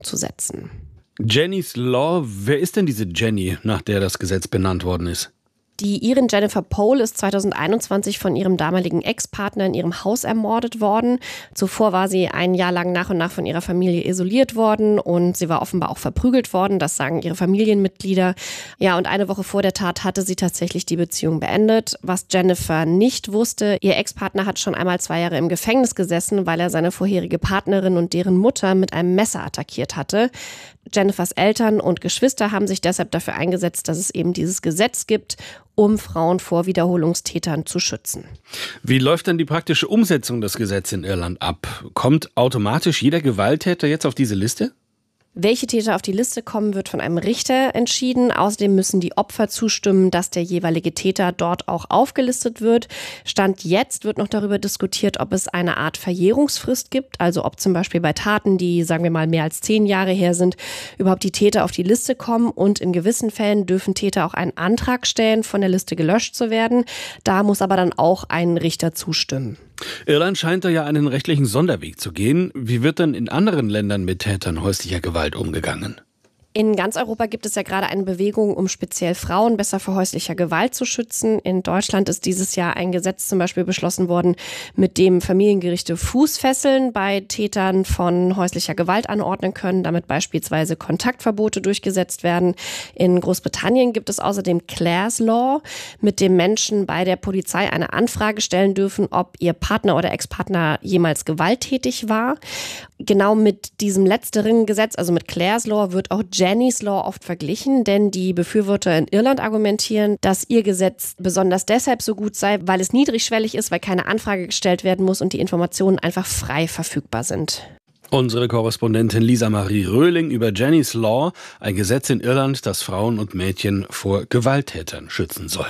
zu setzen. Jenny's Law, wer ist denn diese Jenny, nach der das Gesetz benannt worden ist? Die Irin Jennifer Pole ist 2021 von ihrem damaligen Ex-Partner in ihrem Haus ermordet worden. Zuvor war sie ein Jahr lang nach und nach von ihrer Familie isoliert worden und sie war offenbar auch verprügelt worden, das sagen ihre Familienmitglieder. Ja, und eine Woche vor der Tat hatte sie tatsächlich die Beziehung beendet. Was Jennifer nicht wusste, ihr Ex-Partner hat schon einmal 2 Jahre im Gefängnis gesessen, weil er seine vorherige Partnerin und deren Mutter mit einem Messer attackiert hatte. Jennifers Eltern und Geschwister haben sich deshalb dafür eingesetzt, dass es eben dieses Gesetz gibt, um Frauen vor Wiederholungstätern zu schützen. Wie läuft dann die praktische Umsetzung des Gesetzes in Irland ab? Kommt automatisch jeder Gewalttäter jetzt auf diese Liste? Welche Täter auf die Liste kommen, wird von einem Richter entschieden. Außerdem müssen die Opfer zustimmen, dass der jeweilige Täter dort auch aufgelistet wird. Stand jetzt wird noch darüber diskutiert, ob es eine Art Verjährungsfrist gibt, also ob zum Beispiel bei Taten, die, sagen wir mal, mehr als 10 Jahre her sind, überhaupt die Täter auf die Liste kommen. Und in gewissen Fällen dürfen Täter auch einen Antrag stellen, von der Liste gelöscht zu werden. Da muss aber dann auch ein Richter zustimmen. Irland scheint da ja einen rechtlichen Sonderweg zu gehen. Wie wird denn in anderen Ländern mit Tätern häuslicher Gewalt umgegangen? In ganz Europa gibt es ja gerade eine Bewegung, um speziell Frauen besser vor häuslicher Gewalt zu schützen. In Deutschland ist dieses Jahr ein Gesetz zum Beispiel beschlossen worden, mit dem Familiengerichte Fußfesseln bei Tätern von häuslicher Gewalt anordnen können, damit beispielsweise Kontaktverbote durchgesetzt werden. In Großbritannien gibt es außerdem Clare's Law, mit dem Menschen bei der Polizei eine Anfrage stellen dürfen, ob ihr Partner oder Ex-Partner jemals gewalttätig war. Genau mit diesem letzteren Gesetz, also mit Clare's Law, wird auch Jenny's Law oft verglichen, denn die Befürworter in Irland argumentieren, dass ihr Gesetz besonders deshalb so gut sei, weil es niedrigschwellig ist, weil keine Anfrage gestellt werden muss und die Informationen einfach frei verfügbar sind. Unsere Korrespondentin Lisa Marie Röhling über Jenny's Law, ein Gesetz in Irland, das Frauen und Mädchen vor Gewalttätern schützen soll.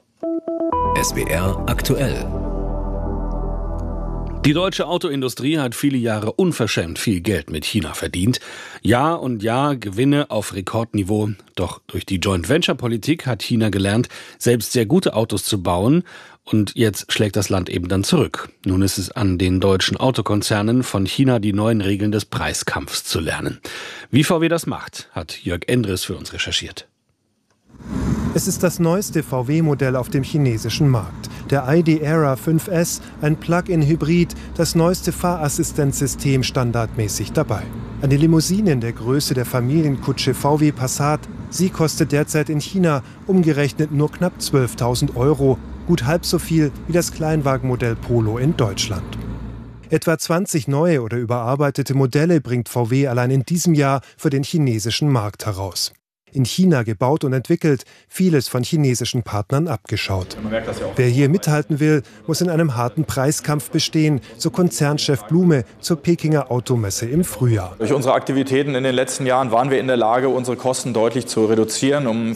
SWR aktuell. Die deutsche Autoindustrie hat viele Jahre unverschämt viel Geld mit China verdient. Jahr und Jahr Gewinne auf Rekordniveau. Doch durch die Joint-Venture-Politik hat China gelernt, selbst sehr gute Autos zu bauen. Und jetzt schlägt das Land eben dann zurück. Nun ist es an den deutschen Autokonzernen, von China die neuen Regeln des Preiskampfs zu lernen. Wie VW das macht, hat Jörg Endres für uns recherchiert. Es ist das neueste VW-Modell auf dem chinesischen Markt. Der ID.ERA 5S, ein Plug-in-Hybrid, das neueste Fahrassistenzsystem standardmäßig dabei. Eine Limousine in der Größe der Familienkutsche VW Passat. Sie kostet derzeit in China umgerechnet nur knapp 12.000 €, gut halb so viel wie das Kleinwagenmodell Polo in Deutschland. Etwa 20 neue oder überarbeitete Modelle bringt VW allein in diesem Jahr für den chinesischen Markt heraus. In China gebaut und entwickelt, vieles von chinesischen Partnern abgeschaut. Wer hier mithalten will, muss in einem harten Preiskampf bestehen, so Konzernchef Blume zur Pekinger Automesse im Frühjahr. Durch unsere Aktivitäten in den letzten Jahren waren wir in der Lage, unsere Kosten deutlich zu reduzieren, um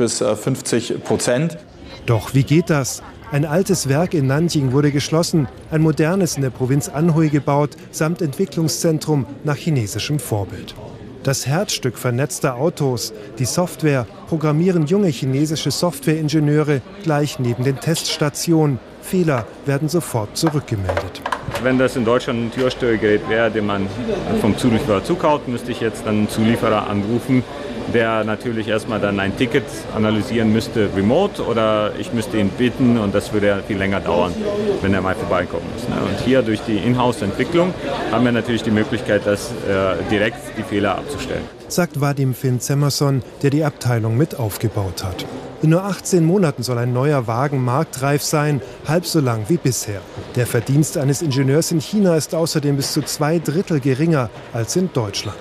40-50%. Doch wie geht das? Ein altes Werk in Nanjing wurde geschlossen, ein modernes in der Provinz Anhui gebaut, samt Entwicklungszentrum nach chinesischem Vorbild. Das Herzstück vernetzter Autos, die Software, programmieren junge chinesische Softwareingenieure gleich neben den Teststationen. Fehler werden sofort zurückgemeldet. Wenn das in Deutschland ein Türsteuergerät wäre, den man vom Zulieferer zukauft, müsste ich jetzt dann einen Zulieferer anrufen, der natürlich erstmal dann ein Ticket analysieren müsste remote, oder ich müsste ihn bitten und das würde ja viel länger dauern, wenn er mal vorbeikommen muss. Und hier durch die Inhouse-Entwicklung haben wir natürlich die Möglichkeit, das direkt die Fehler abzustellen. Sagt Vadim Finn-Zemerson, der die Abteilung mit aufgebaut hat. In nur 18 Monaten soll ein neuer Wagen marktreif sein, halb so lang wie bisher. Der Verdienst eines Ingenieurs in China ist außerdem bis zu 2/3 geringer als in Deutschland.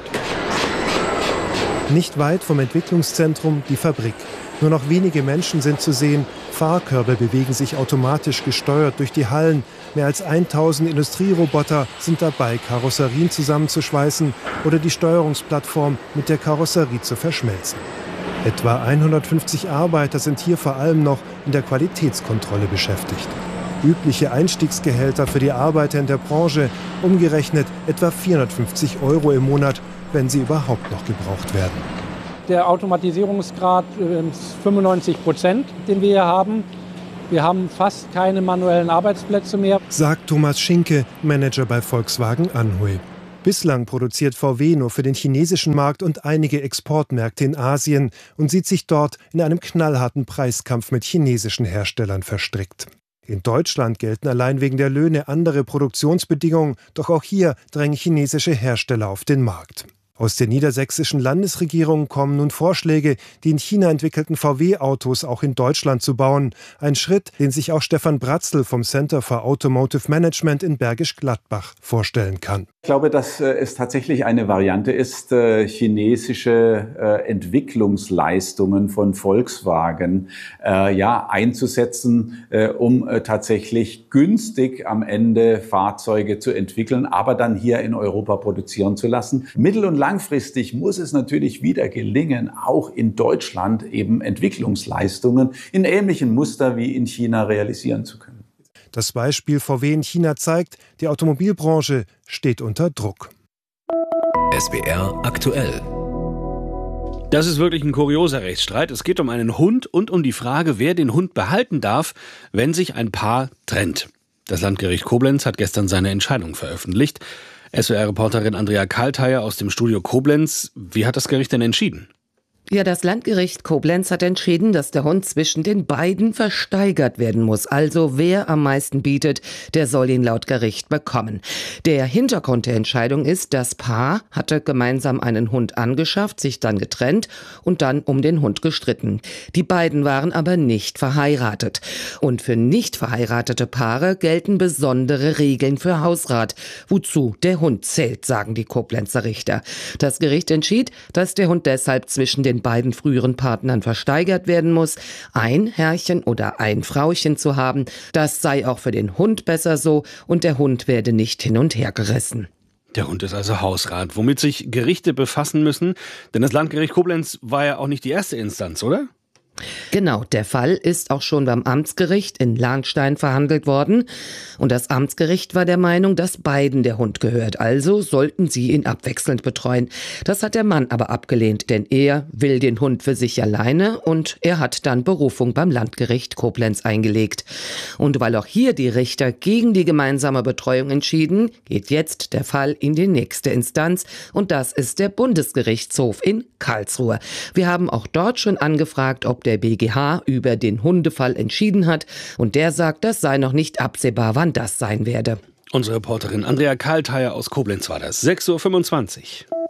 Nicht weit vom Entwicklungszentrum die Fabrik. Nur noch wenige Menschen sind zu sehen. Fahrkörbe bewegen sich automatisch gesteuert durch die Hallen. Mehr als 1000 Industrieroboter sind dabei, Karosserien zusammenzuschweißen oder die Steuerungsplattform mit der Karosserie zu verschmelzen. Etwa 150 Arbeiter sind hier vor allem noch in der Qualitätskontrolle beschäftigt. Übliche Einstiegsgehälter für die Arbeiter in der Branche, umgerechnet etwa 450 € im Monat, wenn sie überhaupt noch gebraucht werden. Der Automatisierungsgrad ist 95%, den wir hier haben. Wir haben fast keine manuellen Arbeitsplätze mehr, sagt Thomas Schinke, Manager bei Volkswagen Anhui. Bislang produziert VW nur für den chinesischen Markt und einige Exportmärkte in Asien und sieht sich dort in einem knallharten Preiskampf mit chinesischen Herstellern verstrickt. In Deutschland gelten allein wegen der Löhne andere Produktionsbedingungen, doch auch hier drängen chinesische Hersteller auf den Markt. Aus der niedersächsischen Landesregierung kommen nun Vorschläge, die in China entwickelten VW-Autos auch in Deutschland zu bauen. Ein Schritt, den sich auch Stefan Bratzl vom Center for Automotive Management in Bergisch Gladbach vorstellen kann. Ich glaube, dass es tatsächlich eine Variante ist, chinesische Entwicklungsleistungen von Volkswagen einzusetzen, um tatsächlich günstig am Ende Fahrzeuge zu entwickeln, aber dann hier in Europa produzieren zu lassen. Mittel- und langfristig muss es natürlich wieder gelingen, auch in Deutschland eben Entwicklungsleistungen in ähnlichem Muster wie in China realisieren zu können. Das Beispiel VW in China zeigt, die Automobilbranche steht unter Druck. SWR aktuell. Das ist wirklich ein kurioser Rechtsstreit. Es geht um einen Hund und um die Frage, wer den Hund behalten darf, wenn sich ein Paar trennt. Das Landgericht Koblenz hat gestern seine Entscheidung veröffentlicht. SWR-Reporterin Andrea Kalthayer aus dem Studio Koblenz. Wie hat das Gericht denn entschieden? Ja, das Landgericht Koblenz hat entschieden, dass der Hund zwischen den beiden versteigert werden muss. Also wer am meisten bietet, der soll ihn laut Gericht bekommen. Der Hintergrund der Entscheidung ist, das Paar hatte gemeinsam einen Hund angeschafft, sich dann getrennt und dann um den Hund gestritten. Die beiden waren aber nicht verheiratet. Und für nicht verheiratete Paare gelten besondere Regeln für Hausrat, wozu der Hund zählt, sagen die Koblenzer Richter. Das Gericht entschied, dass der Hund deshalb zwischen den beiden früheren Partnern versteigert werden muss. Ein Herrchen oder ein Frauchen zu haben, das sei auch für den Hund besser so und der Hund werde nicht hin und her gerissen. Der Hund ist also Hausrat, womit sich Gerichte befassen müssen. Denn das Landgericht Koblenz war ja auch nicht die erste Instanz, oder? Genau, der Fall ist auch schon beim Amtsgericht in Lahnstein verhandelt worden. Und das Amtsgericht war der Meinung, dass beiden der Hund gehört. Also sollten sie ihn abwechselnd betreuen. Das hat der Mann aber abgelehnt, denn er will den Hund für sich alleine und er hat dann Berufung beim Landgericht Koblenz eingelegt. Und weil auch hier die Richter gegen die gemeinsame Betreuung entschieden, geht jetzt der Fall in die nächste Instanz und das ist der Bundesgerichtshof in Karlsruhe. Wir haben auch dort schon angefragt, ob der BGH über den Hundefall entschieden hat und der sagt, das sei noch nicht absehbar, wann das sein werde. Unsere Reporterin Andrea Kalthayer aus Koblenz war das. 6:25 Uhr.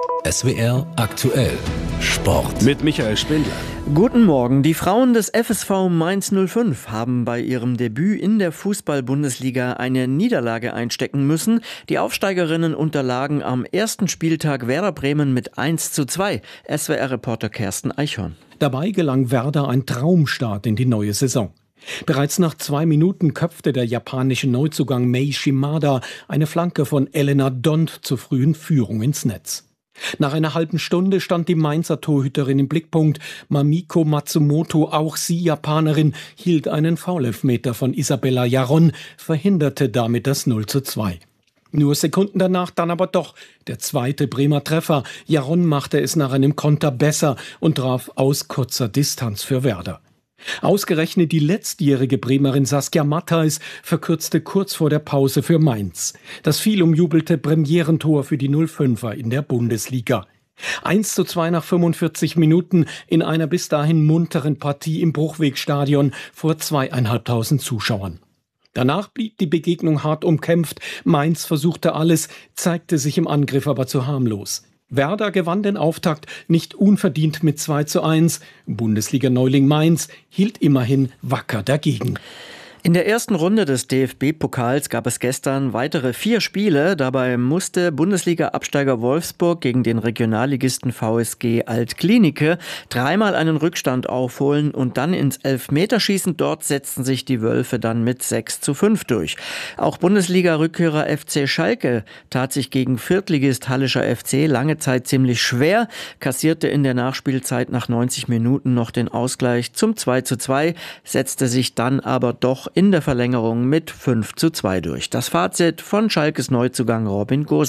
SWR aktuell. Sport. Mit Michael Spindler. Guten Morgen. Die Frauen des FSV Mainz 05 haben bei ihrem Debüt in der Fußball-Bundesliga eine Niederlage einstecken müssen. Die Aufsteigerinnen unterlagen am ersten Spieltag Werder Bremen mit 1:2. SWR-Reporter Kersten Eichhorn. Dabei gelang Werder ein Traumstart in die neue Saison. Bereits nach 2 Minuten köpfte der japanische Neuzugang Mei Shimada eine Flanke von Elena Dont zur frühen Führung ins Netz. Nach einer halben Stunde stand die Mainzer Torhüterin im Blickpunkt. Mamiko Matsumoto, auch sie Japanerin, hielt einen Foulelfmeter von Isabella Jaron, verhinderte damit das 0:2. Nur Sekunden danach dann aber doch der zweite Bremer Treffer. Jaron machte es nach einem Konter besser und traf aus kurzer Distanz für Werder. Ausgerechnet die letztjährige Bremerin Saskia Matthijs verkürzte kurz vor der Pause für Mainz. Das viel umjubelte Premierentor für die 05er in der Bundesliga. 1:2 nach 45 Minuten in einer bis dahin munteren Partie im Bruchwegstadion vor 2.500 Zuschauern. Danach blieb die Begegnung hart umkämpft. Mainz versuchte alles, zeigte sich im Angriff aber zu harmlos. Werder gewann den Auftakt nicht unverdient mit 2:1. Bundesliga-Neuling Mainz hielt immerhin wacker dagegen. In der ersten Runde des DFB-Pokals gab es gestern weitere 4 Spiele. Dabei musste Bundesliga-Absteiger Wolfsburg gegen den Regionalligisten VSG Altklinike 3-mal einen Rückstand aufholen und dann ins Elfmeterschießen. Dort setzten sich die Wölfe dann mit 6:5 durch. Auch Bundesliga-Rückkehrer FC Schalke tat sich gegen Viertligist Hallischer FC lange Zeit ziemlich schwer, kassierte in der Nachspielzeit nach 90 Minuten noch den Ausgleich zum 2:2, setzte sich dann aber doch in der Verlängerung mit 5:2 durch. Das Fazit von Schalkes Neuzugang Robin Gosens.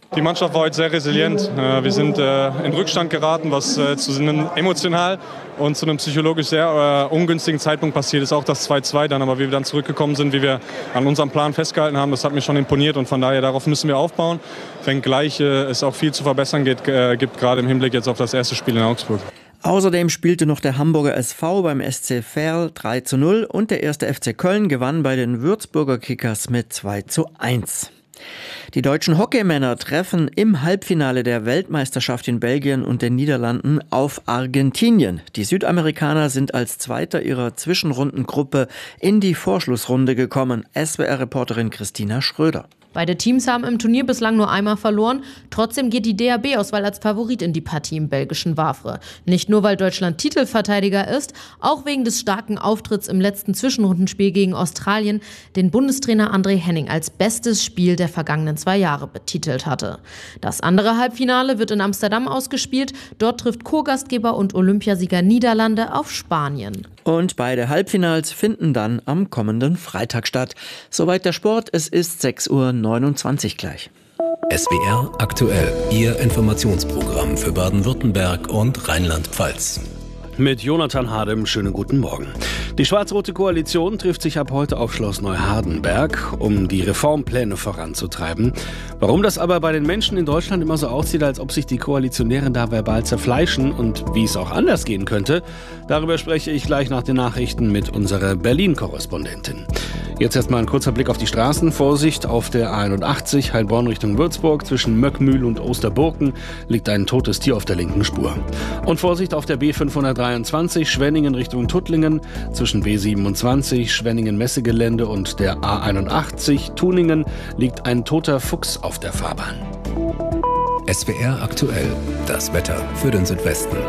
Die Mannschaft war heute sehr resilient. Wir sind in Rückstand geraten, was zu einem emotional und zu einem psychologisch sehr ungünstigen Zeitpunkt passiert ist. Auch das 2-2 dann, aber wie wir dann zurückgekommen sind, wie wir an unserem Plan festgehalten haben, das hat mir schon imponiert und von daher darauf müssen wir aufbauen. Wenngleich es auch viel zu verbessern gibt, gerade im Hinblick jetzt auf das erste Spiel in Augsburg. Außerdem spielte noch der Hamburger SV beim SC Verl 3-0 und der 1. FC Köln gewann bei den Würzburger Kickers mit 2-1. Die deutschen Hockeymänner treffen im Halbfinale der Weltmeisterschaft in Belgien und den Niederlanden auf Argentinien. Die Südamerikaner sind als Zweiter ihrer Zwischenrundengruppe in die Vorschlussrunde gekommen. SWR-Reporterin Christina Schröder. Beide Teams haben im Turnier bislang nur einmal verloren. Trotzdem geht die DHB-Auswahl als Favorit in die Partie im belgischen Wavre. Nicht nur, weil Deutschland Titelverteidiger ist, auch wegen des starken Auftritts im letzten Zwischenrundenspiel gegen Australien, den Bundestrainer André Henning als bestes Spiel der vergangenen 2 Jahre betitelt hatte. Das andere Halbfinale wird in Amsterdam ausgespielt. Dort trifft Co-Gastgeber und Olympiasieger Niederlande auf Spanien. Und beide Halbfinals finden dann am kommenden Freitag statt. Soweit der Sport, es ist 6:29 Uhr gleich. SWR aktuell, Ihr Informationsprogramm für Baden-Württemberg und Rheinland-Pfalz. Mit Jonathan Hadem, schönen guten Morgen. Die schwarz-rote Koalition trifft sich ab heute auf Schloss Neuhardenberg, um die Reformpläne voranzutreiben. Warum das aber bei den Menschen in Deutschland immer so aussieht, als ob sich die Koalitionäre da verbal zerfleischen und wie es auch anders gehen könnte, darüber spreche ich gleich nach den Nachrichten mit unserer Berlin-Korrespondentin. Jetzt erstmal ein kurzer Blick auf die Straßen. Vorsicht auf der A81 Heilbronn Richtung Würzburg. Zwischen Möckmühl und Osterburken liegt ein totes Tier auf der linken Spur. Und Vorsicht auf der B523 Schwenningen Richtung Tuttlingen. Zwischen B27 Schwenningen-Messegelände und der A81 Tuningen liegt ein toter Fuchs auf der Fahrbahn. SWR aktuell, das Wetter für den Südwesten.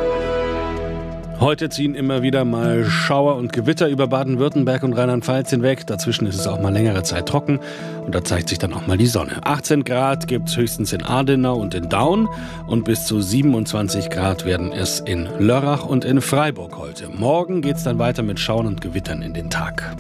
Heute ziehen immer wieder mal Schauer und Gewitter über Baden-Württemberg und Rheinland-Pfalz hinweg. Dazwischen ist es auch mal längere Zeit trocken und da zeigt sich dann auch mal die Sonne. 18 Grad gibt es höchstens in Adenau und in Daun und bis zu 27 Grad werden es in Lörrach und in Freiburg heute. Morgen geht es dann weiter mit Schauern und Gewittern in den Tag.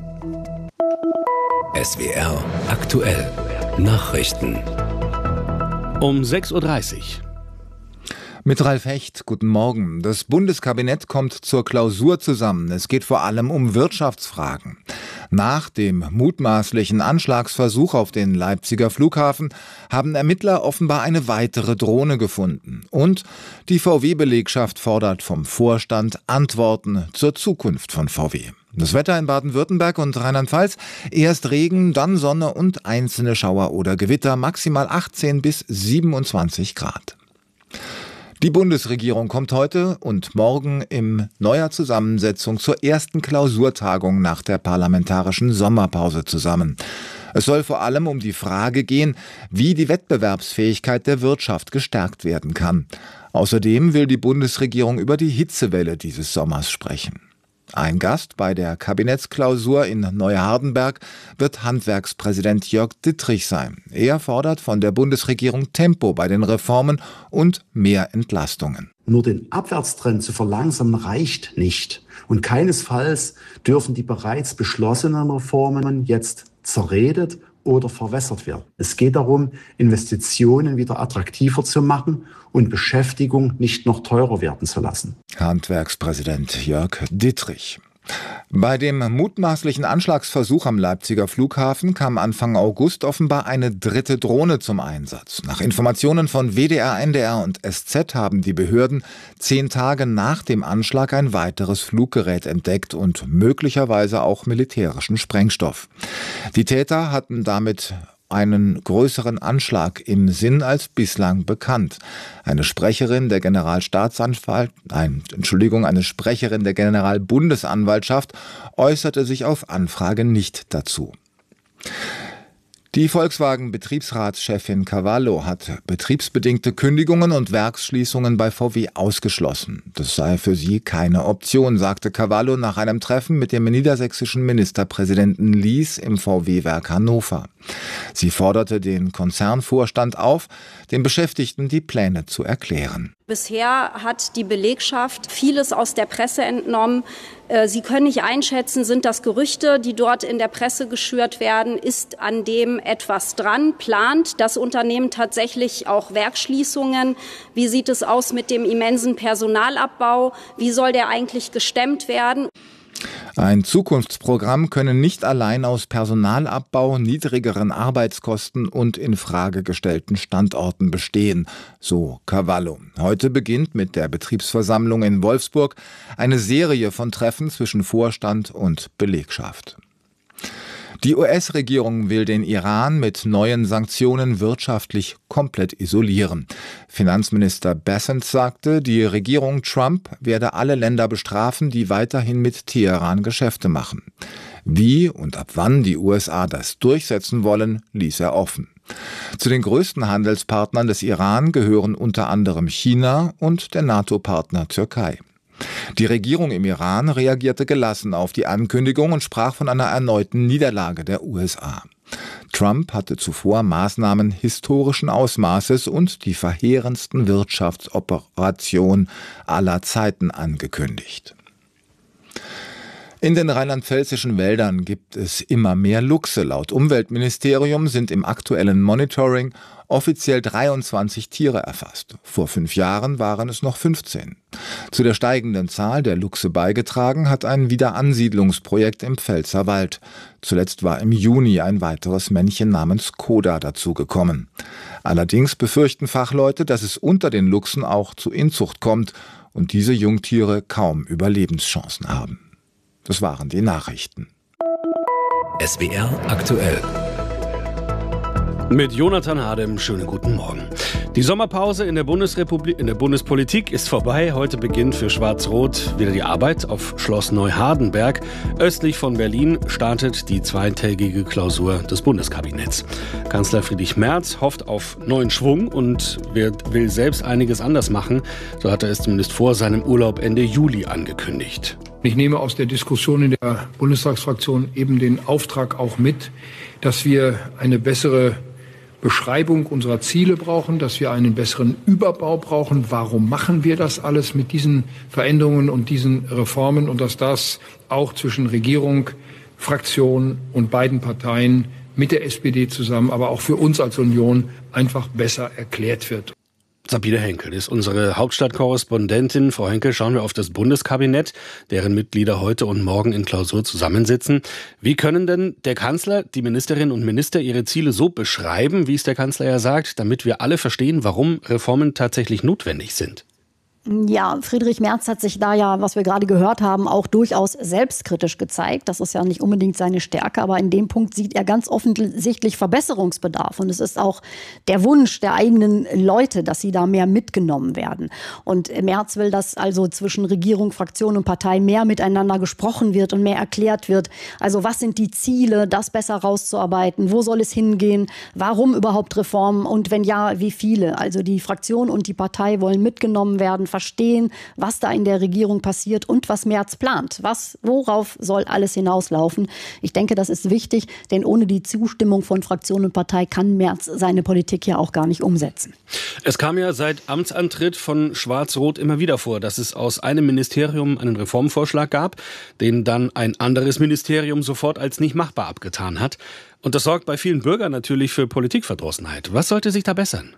SWR aktuell, Nachrichten. Um 6:30 Uhr. Mit Ralf Hecht, guten Morgen. Das Bundeskabinett kommt zur Klausur zusammen. Es geht vor allem um Wirtschaftsfragen. Nach dem mutmaßlichen Anschlagsversuch auf den Leipziger Flughafen haben Ermittler offenbar eine weitere Drohne gefunden. Und die VW-Belegschaft fordert vom Vorstand Antworten zur Zukunft von VW. Das Wetter in Baden-Württemberg und Rheinland-Pfalz: erst Regen, dann Sonne und einzelne Schauer oder Gewitter, maximal 18 bis 27 Grad. Die Bundesregierung kommt heute und morgen in neuer Zusammensetzung zur ersten Klausurtagung nach der parlamentarischen Sommerpause zusammen. Es soll vor allem um die Frage gehen, wie die Wettbewerbsfähigkeit der Wirtschaft gestärkt werden kann. Außerdem will die Bundesregierung über die Hitzewelle dieses Sommers sprechen. Ein Gast bei der Kabinettsklausur in Neuhardenberg wird Handwerkspräsident Jörg Dittrich sein. Er fordert von der Bundesregierung Tempo bei den Reformen und mehr Entlastungen. Nur den Abwärtstrend zu verlangsamen reicht nicht. Und keinesfalls dürfen die bereits beschlossenen Reformen jetzt zerredet oder verwässert werden. Es geht darum, Investitionen wieder attraktiver zu machen und Beschäftigung nicht noch teurer werden zu lassen. Handwerkspräsident Jörg Dittrich. Bei dem mutmaßlichen Anschlagsversuch am Leipziger Flughafen kam Anfang August offenbar eine dritte Drohne zum Einsatz. Nach Informationen von WDR, NDR und SZ haben die Behörden 10 Tage nach dem Anschlag ein weiteres Fluggerät entdeckt und möglicherweise auch militärischen Sprengstoff. Die Täter hatten damit einen größeren Anschlag im Sinn als bislang bekannt. Eine Sprecherin der Generalbundesanwaltschaft äußerte sich auf Anfrage nicht dazu. Die Volkswagen-Betriebsratschefin Cavallo hat betriebsbedingte Kündigungen und Werksschließungen bei VW ausgeschlossen. Das sei für sie keine Option, sagte Cavallo nach einem Treffen mit dem niedersächsischen Ministerpräsidenten Lies im VW-Werk Hannover. Sie forderte den Konzernvorstand auf, den Beschäftigten die Pläne zu erklären. Bisher hat die Belegschaft vieles aus der Presse entnommen. Sie können nicht einschätzen, sind das Gerüchte, die dort in der Presse geschürt werden? Ist an dem etwas dran? Plant das Unternehmen tatsächlich auch Werksschließungen? Wie sieht es aus mit dem immensen Personalabbau? Wie soll der eigentlich gestemmt werden? Ein Zukunftsprogramm könne nicht allein aus Personalabbau, niedrigeren Arbeitskosten und in Frage gestellten Standorten bestehen, so Cavallo. Heute beginnt mit der Betriebsversammlung in Wolfsburg eine Serie von Treffen zwischen Vorstand und Belegschaft. Die US-Regierung will den Iran mit neuen Sanktionen wirtschaftlich komplett isolieren. Finanzminister Bessent sagte, die Regierung Trump werde alle Länder bestrafen, die weiterhin mit Teheran Geschäfte machen. Wie und ab wann die USA das durchsetzen wollen, ließ er offen. Zu den größten Handelspartnern des Iran gehören unter anderem China und der NATO-Partner Türkei. Die Regierung im Iran reagierte gelassen auf die Ankündigung und sprach von einer erneuten Niederlage der USA. Trump hatte zuvor Maßnahmen historischen Ausmaßes und die verheerendsten Wirtschaftsoperation aller Zeiten angekündigt. In den rheinland-pfälzischen Wäldern gibt es immer mehr Luchse. Laut Umweltministerium sind im aktuellen Monitoring offiziell 23 Tiere erfasst. Vor 5 Jahren waren es noch 15. Zu der steigenden Zahl der Luchse beigetragen hat ein Wiederansiedlungsprojekt im Pfälzerwald. Zuletzt war im Juni ein weiteres Männchen namens Koda dazugekommen. Allerdings befürchten Fachleute, dass es unter den Luchsen auch zu Inzucht kommt und diese Jungtiere kaum Überlebenschancen haben. Das waren die Nachrichten. SWR aktuell. Mit Jonathan Hadem, schönen guten Morgen. Die Sommerpause in der Bundespolitik ist vorbei. Heute beginnt für Schwarz-Rot wieder die Arbeit auf Schloss Neuhardenberg. Östlich von Berlin startet die zweitägige Klausur des Bundeskabinetts. Kanzler Friedrich Merz hofft auf neuen Schwung und will selbst einiges anders machen. So hat er es zumindest vor seinem Urlaub Ende Juli angekündigt. Ich nehme aus der Diskussion in der Bundestagsfraktion eben den Auftrag auch mit, dass wir eine bessere Beschreibung unserer Ziele brauchen, dass wir einen besseren Überbau brauchen. Warum machen wir das alles mit diesen Veränderungen und diesen Reformen? Und dass das auch zwischen Regierung, Fraktion und beiden Parteien mit der SPD zusammen, aber auch für uns als Union einfach besser erklärt wird. Sabine Henkel ist unsere Hauptstadtkorrespondentin. Frau Henkel, schauen wir auf das Bundeskabinett, deren Mitglieder heute und morgen in Klausur zusammensitzen. Wie können denn der Kanzler, die Ministerinnen und Minister ihre Ziele so beschreiben, wie es der Kanzler ja sagt, damit wir alle verstehen, warum Reformen tatsächlich notwendig sind? Ja, Friedrich Merz hat sich da ja, was wir gerade gehört haben, auch durchaus selbstkritisch gezeigt. Das ist ja nicht unbedingt seine Stärke, aber in dem Punkt sieht er ganz offensichtlich Verbesserungsbedarf. Und es ist auch der Wunsch der eigenen Leute, dass sie da mehr mitgenommen werden. Und Merz will, dass also zwischen Regierung, Fraktion und Partei mehr miteinander gesprochen wird und mehr erklärt wird. Also was sind die Ziele, das besser rauszuarbeiten? Wo soll es hingehen? Warum überhaupt Reformen? Und wenn ja, wie viele? Also die Fraktion und die Partei wollen mitgenommen werden, verstehen, was da in der Regierung passiert und was Merz plant. Worauf soll alles hinauslaufen? Ich denke, das ist wichtig, denn ohne die Zustimmung von Fraktion und Partei kann Merz seine Politik ja auch gar nicht umsetzen. Es kam ja seit Amtsantritt von Schwarz-Rot immer wieder vor, dass es aus einem Ministerium einen Reformvorschlag gab, den dann ein anderes Ministerium sofort als nicht machbar abgetan hat. Und das sorgt bei vielen Bürgern natürlich für Politikverdrossenheit. Was sollte sich da bessern?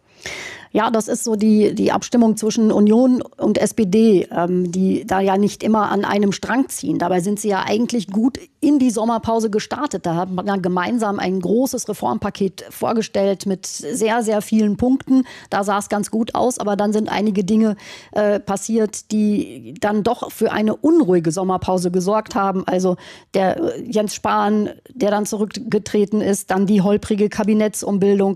Ja, das ist so die Abstimmung zwischen Union und SPD, die da ja nicht immer an einem Strang ziehen. Dabei sind sie ja eigentlich gut in die Sommerpause gestartet. Da hat man ja gemeinsam ein großes Reformpaket vorgestellt mit sehr, sehr vielen Punkten. Da sah es ganz gut aus, aber dann sind einige Dinge passiert, die dann doch für eine unruhige Sommerpause gesorgt haben. Also der Jens Spahn, der dann zurückgetreten ist, dann die holprige Kabinettsumbildung,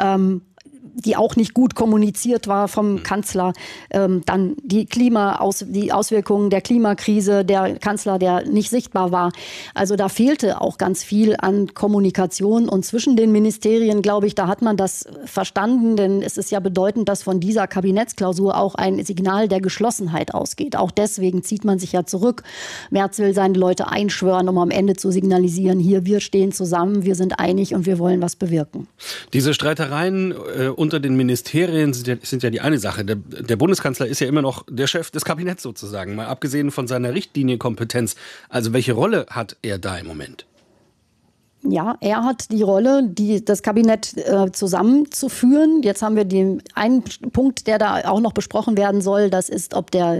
die auch nicht gut kommuniziert war vom Kanzler. Dann die Auswirkungen der Klimakrise, der Kanzler, der nicht sichtbar war. Also da fehlte auch ganz viel an Kommunikation. Und zwischen den Ministerien, glaube ich, da hat man das verstanden. Denn es ist ja bedeutend, dass von dieser Kabinettsklausur auch ein Signal der Geschlossenheit ausgeht. Auch deswegen zieht man sich ja zurück. Merz will seine Leute einschwören, um am Ende zu signalisieren, hier, wir stehen zusammen, wir sind einig und wir wollen was bewirken. Diese Streitereien unter den Ministerien sind ja die eine Sache. Der Bundeskanzler ist ja immer noch der Chef des Kabinetts sozusagen, mal abgesehen von seiner Richtlinienkompetenz. Also welche Rolle hat er da im Moment? Ja, er hat die Rolle, das Kabinett zusammenzuführen. Jetzt haben wir einen Punkt, der da auch noch besprochen werden soll. Das ist, ob das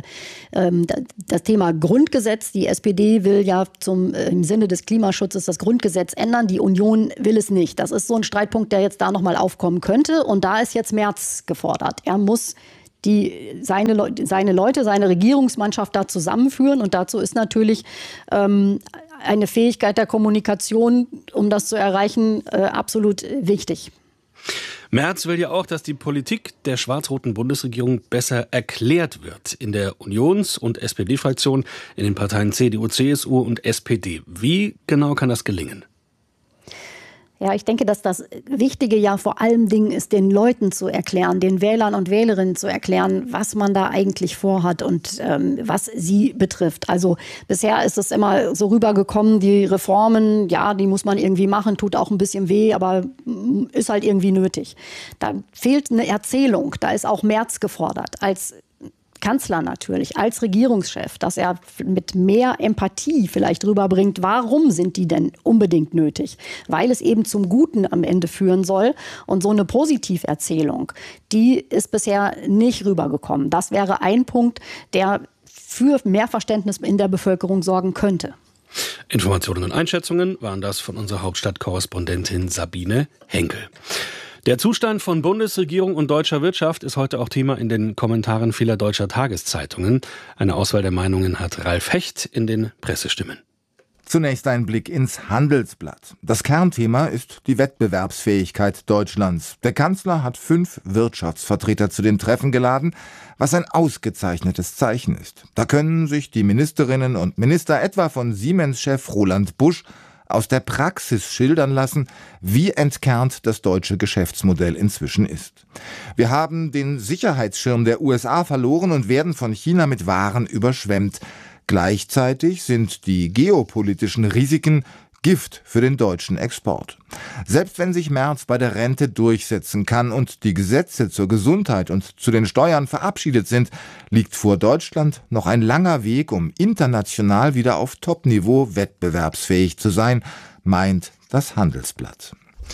Thema Grundgesetz. Die SPD will ja im Sinne des Klimaschutzes das Grundgesetz ändern. Die Union will es nicht. Das ist so ein Streitpunkt, der jetzt da noch mal aufkommen könnte. Und da ist jetzt Merz gefordert. Er muss seine Leute, seine Regierungsmannschaft da zusammenführen. Und dazu ist natürlich eine Fähigkeit der Kommunikation, um das zu erreichen, absolut wichtig. Merz will ja auch, dass die Politik der schwarz-roten Bundesregierung besser erklärt wird. In der Unions- und SPD-Fraktion, in den Parteien CDU, CSU und SPD. Wie genau kann das gelingen? Ja, ich denke, dass das Wichtige ja vor allem Dingen ist, den Leuten zu erklären, den Wählern und Wählerinnen zu erklären, was man da eigentlich vorhat und was sie betrifft. Also bisher ist es immer so rübergekommen, die Reformen, ja, die muss man irgendwie machen, tut auch ein bisschen weh, aber ist halt irgendwie nötig. Da fehlt eine Erzählung, da ist auch Merz gefordert als Kanzler natürlich, als Regierungschef, dass er mit mehr Empathie vielleicht rüberbringt, warum sind die denn unbedingt nötig? Weil es eben zum Guten am Ende führen soll. Und so eine Positiverzählung, die ist bisher nicht rübergekommen. Das wäre ein Punkt, der für mehr Verständnis in der Bevölkerung sorgen könnte. Informationen und Einschätzungen waren das von unserer Hauptstadtkorrespondentin Sabine Henkel. Der Zustand von Bundesregierung und deutscher Wirtschaft ist heute auch Thema in den Kommentaren vieler deutscher Tageszeitungen. Eine Auswahl der Meinungen hat Ralf Hecht in den Pressestimmen. Zunächst ein Blick ins Handelsblatt. Das Kernthema ist die Wettbewerbsfähigkeit Deutschlands. Der Kanzler hat 5 Wirtschaftsvertreter zu den Treffen geladen, was ein ausgezeichnetes Zeichen ist. Da können sich die Ministerinnen und Minister etwa von Siemens-Chef Roland Busch aus der Praxis schildern lassen, wie entkernt das deutsche Geschäftsmodell inzwischen ist. Wir haben den Sicherheitsschirm der USA verloren und werden von China mit Waren überschwemmt. Gleichzeitig sind die geopolitischen Risiken Gift für den deutschen Export. Selbst wenn sich Merz bei der Rente durchsetzen kann und die Gesetze zur Gesundheit und zu den Steuern verabschiedet sind, liegt vor Deutschland noch ein langer Weg, um international wieder auf Top-Niveau wettbewerbsfähig zu sein, meint das Handelsblatt.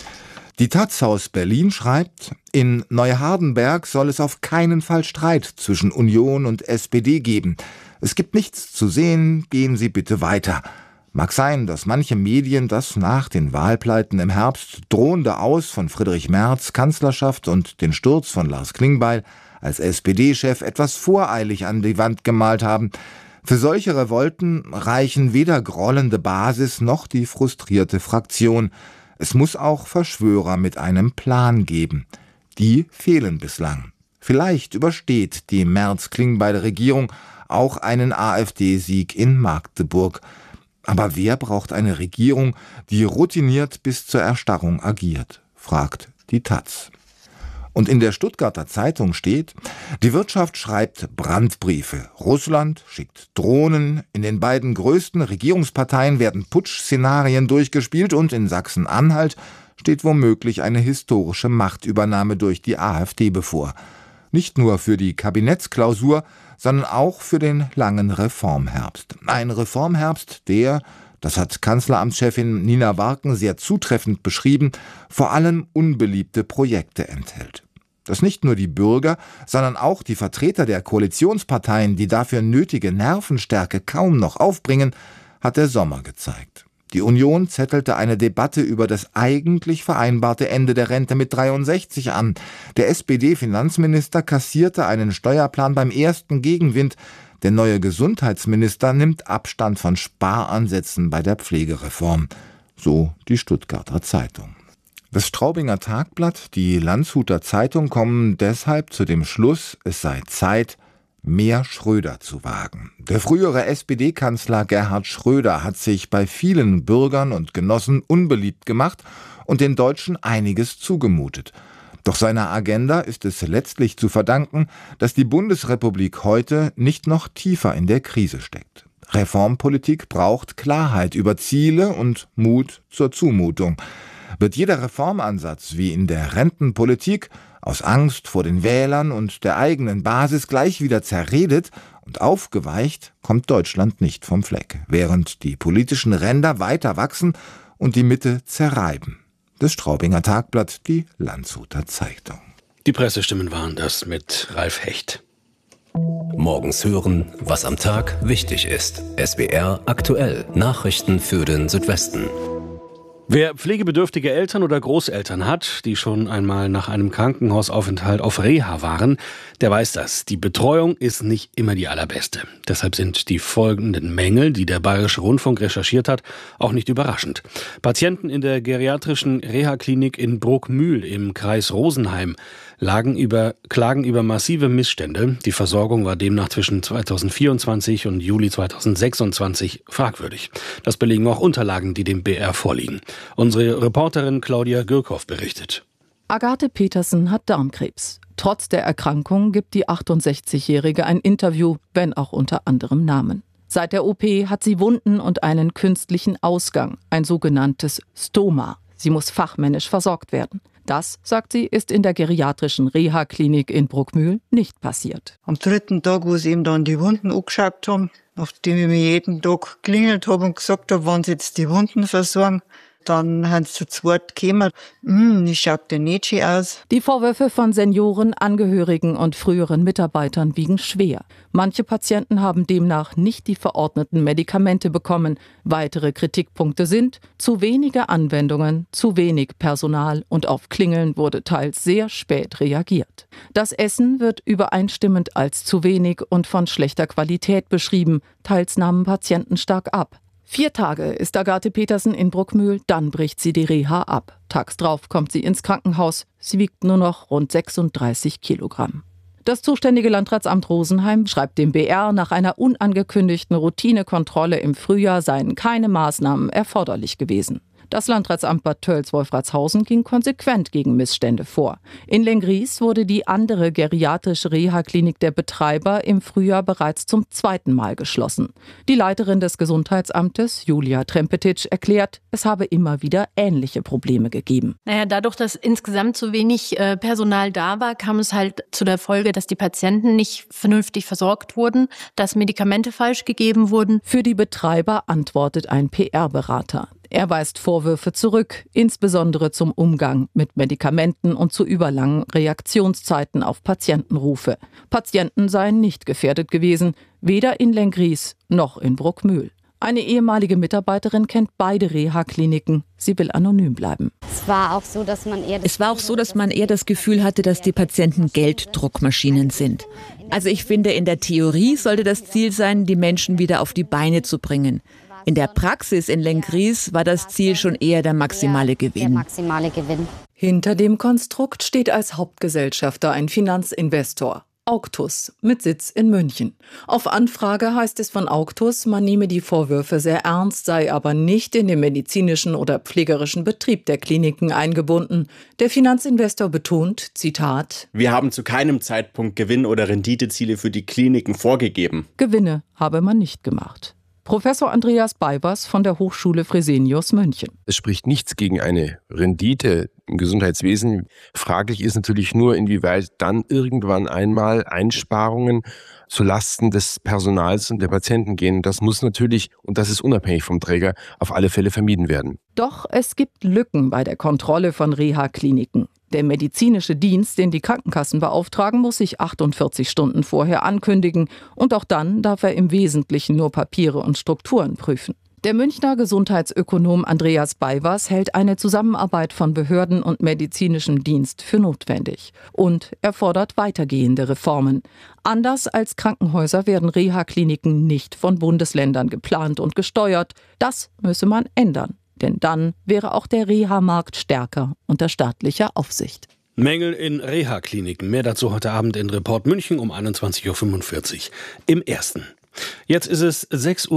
Die taz aus Berlin schreibt, in Neuhardenberg soll es auf keinen Fall Streit zwischen Union und SPD geben. Es gibt nichts zu sehen, gehen Sie bitte weiter. Mag sein, dass manche Medien das nach den Wahlpleiten im Herbst drohende Aus von Friedrich Merz Kanzlerschaft und den Sturz von Lars Klingbeil als SPD-Chef etwas voreilig an die Wand gemalt haben. Für solche Revolten reichen weder grollende Basis noch die frustrierte Fraktion. Es muss auch Verschwörer mit einem Plan geben. Die fehlen bislang. Vielleicht übersteht die Merz-Klingbeil-Regierung auch einen AfD-Sieg in Magdeburg. Aber wer braucht eine Regierung, die routiniert bis zur Erstarrung agiert, fragt die taz. Und in der Stuttgarter Zeitung steht, die Wirtschaft schreibt Brandbriefe. Russland schickt Drohnen. In den beiden größten Regierungsparteien werden Putsch-Szenarien durchgespielt und in Sachsen-Anhalt steht womöglich eine historische Machtübernahme durch die AfD bevor. Nicht nur für die Kabinettsklausur, sondern auch für den langen Reformherbst. Ein Reformherbst, der, das hat Kanzleramtschefin Nina Warken sehr zutreffend beschrieben, vor allem unbeliebte Projekte enthält. Dass nicht nur die Bürger, sondern auch die Vertreter der Koalitionsparteien die dafür nötige Nervenstärke kaum noch aufbringen, hat der Sommer gezeigt. Die Union zettelte eine Debatte über das eigentlich vereinbarte Ende der Rente mit 63 an. Der SPD-Finanzminister kassierte einen Steuerplan beim ersten Gegenwind. Der neue Gesundheitsminister nimmt Abstand von Sparansätzen bei der Pflegereform. So die Stuttgarter Zeitung. Das Straubinger Tagblatt, die Landshuter Zeitung kommen deshalb zu dem Schluss, es sei Zeit, mehr Schröder zu wagen. Der frühere SPD-Kanzler Gerhard Schröder hat sich bei vielen Bürgern und Genossen unbeliebt gemacht und den Deutschen einiges zugemutet. Doch seiner Agenda ist es letztlich zu verdanken, dass die Bundesrepublik heute nicht noch tiefer in der Krise steckt. Reformpolitik braucht Klarheit über Ziele und Mut zur Zumutung. Wird jeder Reformansatz wie in der Rentenpolitik Aus Angst vor den Wählern und der eigenen Basis gleich wieder zerredet und aufgeweicht kommt Deutschland nicht vom Fleck, während die politischen Ränder weiter wachsen und die Mitte zerreiben. Das Straubinger Tagblatt, die Landshuter Zeitung. Die Pressestimmen waren das mit Ralf Hecht. Morgens hören, was am Tag wichtig ist. SWR aktuell. Nachrichten für den Südwesten. Wer pflegebedürftige Eltern oder Großeltern hat, die schon einmal nach einem Krankenhausaufenthalt auf Reha waren, der weiß das. Die Betreuung ist nicht immer die allerbeste. Deshalb sind die folgenden Mängel, die der Bayerische Rundfunk recherchiert hat, auch nicht überraschend. Patienten in der geriatrischen Reha-Klinik in Bruckmühl im Kreis Rosenheim klagen über massive Missstände. Die Versorgung war demnach zwischen 2024 und Juli 2026 fragwürdig. Das belegen auch Unterlagen, die dem BR vorliegen. Unsere Reporterin Claudia Gürkow berichtet. Agathe Petersen hat Darmkrebs. Trotz der Erkrankung gibt die 68-Jährige ein Interview, wenn auch unter anderem Namen. Seit der OP hat sie Wunden und einen künstlichen Ausgang, ein sogenanntes Stoma. Sie muss fachmännisch versorgt werden. Das, sagt sie, ist in der geriatrischen Reha-Klinik in Bruckmühl nicht passiert. Am 3. Tag, wo sie eben dann die Wunden angeschaut haben, nachdem ich mir jeden Tag geklingelt habe und gesagt habe, wann sie jetzt die Wunden versorgen, dann haben sie zu zweit gekommen. Ich schaut denn nicht schön aus. Die Vorwürfe von Senioren, Angehörigen und früheren Mitarbeitern wiegen schwer. Manche Patienten haben demnach nicht die verordneten Medikamente bekommen. Weitere Kritikpunkte sind zu wenige Anwendungen, zu wenig Personal und auf Klingeln wurde teils sehr spät reagiert. Das Essen wird übereinstimmend als zu wenig und von schlechter Qualität beschrieben. Teils nahmen Patienten stark ab. 4 Tage ist Agathe Petersen in Bruckmühl, dann bricht sie die Reha ab. Tags drauf kommt sie ins Krankenhaus. Sie wiegt nur noch rund 36 Kilogramm. Das zuständige Landratsamt Rosenheim schreibt dem BR, nach einer unangekündigten Routinekontrolle im Frühjahr seien keine Maßnahmen erforderlich gewesen. Das Landratsamt Bad Tölz-Wolfratshausen ging konsequent gegen Missstände vor. In Lenggries wurde die andere geriatrische Reha-Klinik der Betreiber im Frühjahr bereits zum 2. Mal geschlossen. Die Leiterin des Gesundheitsamtes, Julia Trempetic, erklärt, es habe immer wieder ähnliche Probleme gegeben. Dadurch, dass insgesamt zu wenig Personal da war, kam es halt zu der Folge, dass die Patienten nicht vernünftig versorgt wurden, dass Medikamente falsch gegeben wurden. Für die Betreiber antwortet ein PR-Berater. Er weist Vorwürfe zurück, insbesondere zum Umgang mit Medikamenten und zu überlangen Reaktionszeiten auf Patientenrufe. Patienten seien nicht gefährdet gewesen, weder in Lenggries noch in Bruckmühl. Eine ehemalige Mitarbeiterin kennt beide Reha-Kliniken. Sie will anonym bleiben. Es war auch so, dass man eher das Gefühl hatte, dass die Patienten Gelddruckmaschinen sind. Also ich finde, in der Theorie sollte das Ziel sein, die Menschen wieder auf die Beine zu bringen. In der Praxis in Lenggries war das Ziel schon eher der maximale Gewinn. Hinter dem Konstrukt steht als Hauptgesellschafter ein Finanzinvestor. Auctus mit Sitz in München. Auf Anfrage heißt es von Auctus, man nehme die Vorwürfe sehr ernst, sei aber nicht in den medizinischen oder pflegerischen Betrieb der Kliniken eingebunden. Der Finanzinvestor betont, Zitat: Wir haben zu keinem Zeitpunkt Gewinn- oder Renditeziele für die Kliniken vorgegeben. Gewinne habe man nicht gemacht. Professor Andreas Beibers von der Hochschule Fresenius München. Es spricht nichts gegen eine Rendite im Gesundheitswesen. Fraglich ist natürlich nur, inwieweit dann irgendwann einmal Einsparungen zulasten des Personals und der Patienten gehen. Das muss natürlich, und das ist unabhängig vom Träger, auf alle Fälle vermieden werden. Doch es gibt Lücken bei der Kontrolle von Reha-Kliniken. Der medizinische Dienst, den die Krankenkassen beauftragen, muss sich 48 Stunden vorher ankündigen. Und auch dann darf er im Wesentlichen nur Papiere und Strukturen prüfen. Der Münchner Gesundheitsökonom Andreas Beibers hält eine Zusammenarbeit von Behörden und medizinischem Dienst für notwendig. Und er fordert weitergehende Reformen. Anders als Krankenhäuser werden Reha-Kliniken nicht von Bundesländern geplant und gesteuert. Das müsse man ändern. Denn dann wäre auch der Reha-Markt stärker unter staatlicher Aufsicht. Mängel in Reha-Kliniken. Mehr dazu heute Abend in Report München um 21.45 Uhr im Ersten. Jetzt ist es